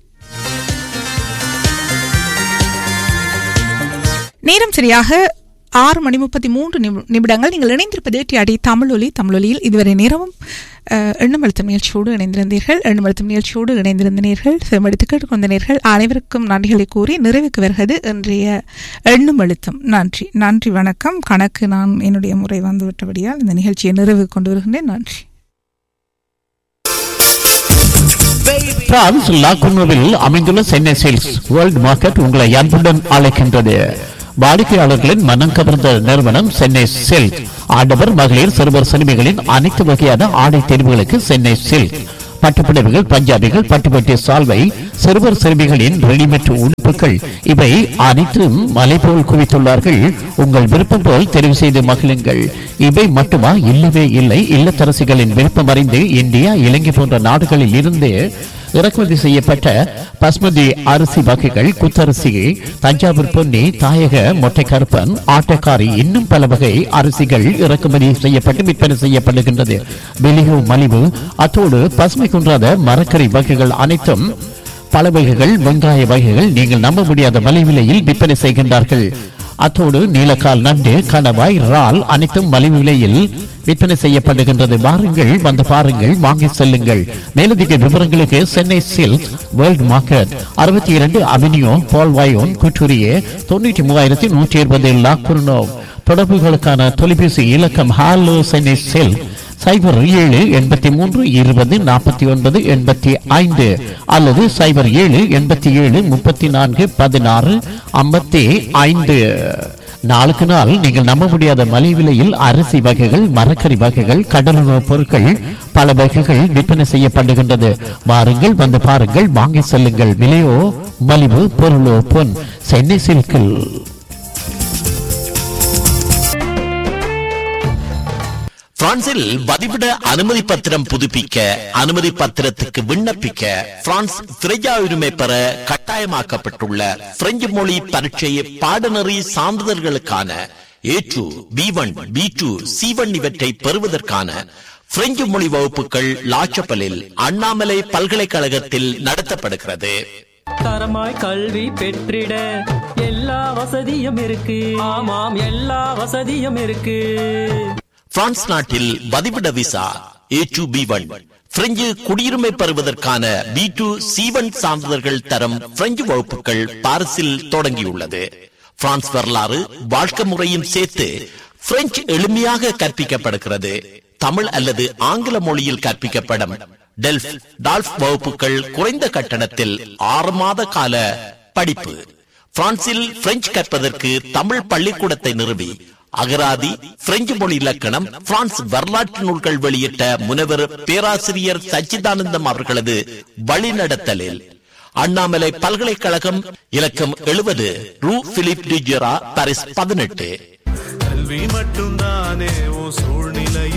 A: நேரம் சரியாக ஆறு மணி முப்பத்தி மூன்று நிமிடங்கள். நீங்கள் இணைந்திருப்பது டிஆர்டி தமிழொலி. தமிழொலியில் இதுவரை நேரமும் எண்ணமழுத்தம் நிகழ்ச்சியோடு இணைந்திருந்தீர்கள். எண்ணமழுத்தம் நிகழ்ச்சியோடு இணைந்திருந்தீர்கள். செமடித்து கேட்டுக்கொண்டீர்கள். அனைவருக்கும் நன்றிகளை கூறி நிறைவுக்கு வருகிறது இன்றைய எண்ணமழுத்தம். நன்றி நன்றி வணக்கம். கணக்கு நான் என்னுடைய முறை வந்துவிட்டபடியால் இந்த நிகழ்ச்சியை நிறைவு கொண்டு வருகின்றேன். நன்றி.
L: பிரான்ஸ் லாகுனோவில் அமைந்துள்ள சென்னை சேல்ஸ் வேர்ல்ட் மார்க்கெட் உங்களை அன்புடன் அழைக்கின்றது. வாடிக்கையாளர்களின் மனம் கவர்ந்த நிறுவனம் சென்னை சில்க். ஆடவர் மகளிர் சிறுவர் சிறுமிகளின் அனைத்து வகையான ஆடை தேர்வுகளுக்கு சென்னை சில்க். பட்டுப்புடவைகள், பஞ்சாபிகள், பட்டுப்பட்டி சால்வை, சிறுவர் சிறுமிகளின் ரெடிமேட் உடுப்புகள் இவை அனைத்தும் மலை போல் குவித்துள்ளார்கள். உங்கள் விருப்பம் போல் தெரிவு செய்து மகிழுங்கள். இவை மட்டுமா? இல்லவே இல்லை. இல்லத்தரசிகளின் விருப்பம் அறிந்து இந்தியா, இலங்கை போன்ற நாடுகளில் இருந்து இறக்குமதி செய்யப்பட்ட பஸ்மதி அரிசி வகைகள், குத்தரிசி, தஞ்சாவூர் பொன்னி, தாயக மொட்டை கருப்பன், ஆட்டக்காரி, இன்னும் பல வகை அரிசிகள் இறக்குமதி செய்யப்பட்டு விற்பனை செய்யப்படுகின்றது. வெளியோ மலிவு. அத்தோடு பசுமை குன்றாத மரக்கறி வகைகள் அனைத்தும் பல வகைகள், வெங்காய வகைகள் நீங்கள் நம்ப முடியாத மலிவிலையில் விற்பனை செய்கின்றார்கள். அத்தோடு நீலக்கால், நண்டு, கணவாய், இறால் அனைத்தும் மலிவு விலையில் விற்பனை செய்யப்படுகின்றது. வாருங்கள், வந்து பாருங்கள், வாங்கி செல்லுங்கள். மேலதிக விவரங்களுக்கு சென்னை சில்க் வேர்ல்ட் மார்க்கெட், அறுபத்தி இரண்டு அவென்யூ பால்வாயோன், குற்றூரியே, தொண்ணூற்றி மூவாயிரத்தி நூற்றி இருபது லாக்குர்னோ. தொடர்புகளுக்கான தொலைபேசி இலக்கம் ஹாலோ சென்னை சில்க் சைபர் ஏழு எண்பத்தி மூன்று இருபது நாற்பத்தி ஒன்பது எண்பத்தி ஐந்து அல்லது சைபர் ஏழு எண்பத்தி ஏழு முப்பத்தி நான்கு பதினாறு ஐம்பத்தி ஐந்து. நாளுக்கு நாள் நீங்கள் நம்ப முடியாத மலிவு விலையில் அரிசி வகைகள், மரக்கறி வகைகள், கடலுணவுப் பொருட்கள் பல வகைகள் விற்பனை செய்யப்படுகின்றது. வாருங்கள், வந்து பாருங்கள், வாங்கி செல்லுங்கள். விலையோ மலிவு, பொருளோ பொன். சென்னை சில்கில்.
M: பிரான்சில் வதிவிட அனுமதி பத்திரம் புதுப்பிக்க, அனுமதி பத்திரத்துக்கு விண்ணப்பிக்க, பிரான்ஸ் பிரஜா உரிமை பெற கட்டாயமாக்கப்பட்டுள்ள பிரெஞ்சு மொழி பரீட்சை பாடநெறி சான்றிதழ்களுக்கான ஏ two, B one, B two, C one இவற்றை பெறுவதற்கான பிரெஞ்சு மொழி வகுப்புகள் லாச்சப்பலில் அண்ணாமலை பல்கலைக்கழகத்தில் நடத்தப்படுகிறது.
N: தரமாய் கல்வி பெற்றிட எல்லா வசதியும் இருக்கு. ஆமாம், எல்லா வசதியும் இருக்கு.
M: பிரான்ஸ் நாட்டில் வதிவிட விசா ஏ டூ, பி ஒன், பிரெஞ்சு குடியுரிமை பெறுவதற்கான பி டூ, சி ஒன் சான்றிதழ்கள் தரம் பிரெஞ்சு வகுப்புகள் பாரிஸில் தொடங்கியுள்ளது. பிரான்ஸ் வரலாறு, வாழ்க்கை முறையும் சேர்த்து பிரெஞ்சு எளிமையாக கற்பிக்கப்படுகிறது. தமிழ் அல்லது ஆங்கில மொழியில் கற்பிக்கப்படும் டெல்ஃப், டால்ஃப் வகுப்புகள் குறைந்த கட்டணத்தில் ஆறு மாத கால படிப்பு. பிரான்சில் பிரெஞ்சு கற்பதற்கு தமிழ் பள்ளிக்கூடத்தை நிறுவி அகராதி, பிரெஞ்சு மொழி இலக்கணம், பிரான்ஸ் வரலாற்று நூல்கள் வெளியிட்ட முனைவர் பேராசிரியர் சச்சிதானந்தம் அவர்களது வழிநடத்தலில் அண்ணாமலை பல்கலைக்கழகம், இலக்கம் எழுபது, ரூ பிலிப் டிஜெரா, பாரிஸ் பதினெட்டு.
O: கல்வி மட்டும்தானே சூழ்நிலைய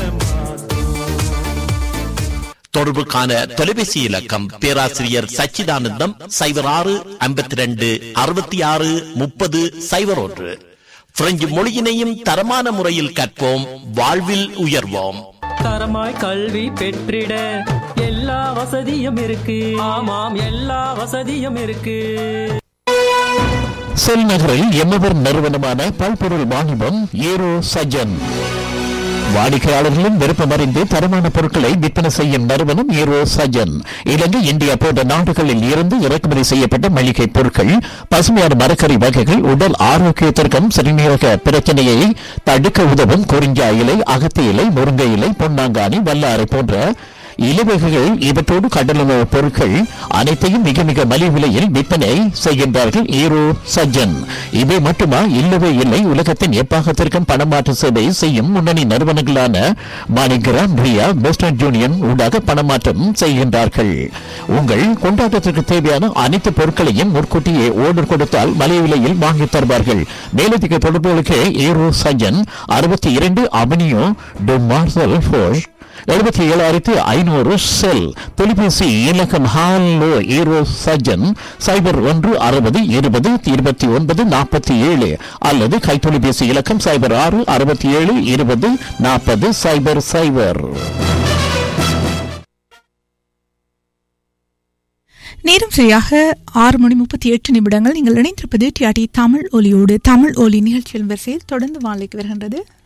M: தொடர்புக்கான தொலைபேசி இலக்கம் பேராசிரியர் சச்சிதானந்தம் சைபர் ஆறு ஐம்பத்தி ரெண்டு அறுபத்தி ஆறு முப்பது சைபர் ஒன்று. பிரெஞ்சு மொழியினையும் தரமான முறையில் கற்போம், வாழ்வில் உயர்வோம்.
N: தரமாய் கல்வி பெற்றிட எல்லா வசதியும் இருக்கு. ஆமாம், எல்லா வசதியும் இருக்கு.
L: செல் நகரில் எம்மவர் நிறுவனமான பல்பொருள் வாணிபம் ஏரோ சஜன். வாடிக்கையாளர்களும் விருப்பம் அறிந்து தரமான பொருட்களை விற்பனை செய்யும் நிறுவனம் ஏரோ சஜன். இலங்கை, இந்தியா போன்ற நாடுகளில் இருந்து இறக்குமதி செய்யப்பட்ட மளிகை பொருட்கள், பசுமையான மரக்கறி வகைகள், உடல் ஆரோக்கியத்திற்கும் சிறுநீரக பிரச்சனையை தடுக்க உதவும் குறிஞ்சா இலை, அகத்தி இலை, முருங்கை இலை, பொன்னாங்கானி, வல்லாரை போன்ற இலவகைகள் இவற்றோடு கடலுணவு பொருட்கள் அனைத்தையும் மிக மிக மலிவு விலையில் விற்பனை செய்கின்றார்கள் ஏரோ சஜ்ஜன். இவை மட்டுமா? இல்லவே இல்லை. உலகத்தின் எப்பாகத்திற்கும் பணமாற்று சேவை செய்யும் முன்னணி நிறுவனங்களான மாணிகிராம், ரியா, வெஸ்டர்ன் யூனியன் ஊடாக பணமாற்றம் செய்கின்றார்கள். உங்கள் கொண்டாட்டத்திற்கு தேவையான அனைத்து பொருட்களையும் முன்கூட்டியே ஓர்டர் கொடுத்தால் மலிவு விலையில் வாங்கி தருவார்கள். மேலதிக தொடர்புகளுக்கு ஏரோ சஜ்ஜன் அறுபத்தி இரண்டு அவென்யூ டு மார்சல் ஃபோர்ஸ் எழுபத்தி ஏழாயிரத்தி ஐநூறு செல். தொலைபேசி இலக்கம் ஹாலோ ஏரோ சஜன் சைபர் ஒன்று அறுபது இருபது இருபத்தி ஒன்பது நாற்பத்தி ஏழு அல்லது கைத்தொலைபேசி இலக்கம் சைபர் ஆறு அறுபத்தி ஏழு இருபது நாற்பது சைபர் சைபர்.
A: நேரம் சரியாக ஆறு மணி முப்பத்தி எட்டு நிமிடங்கள். நீங்கள் இணைந்திருப்பது டிஆர்டி தமிழ் ஒலியோடு. தமிழ் ஒலி நிகழ்ச்சியின் வரிசையில் தொடர்ந்து வாழைக்கு வருகின்றது.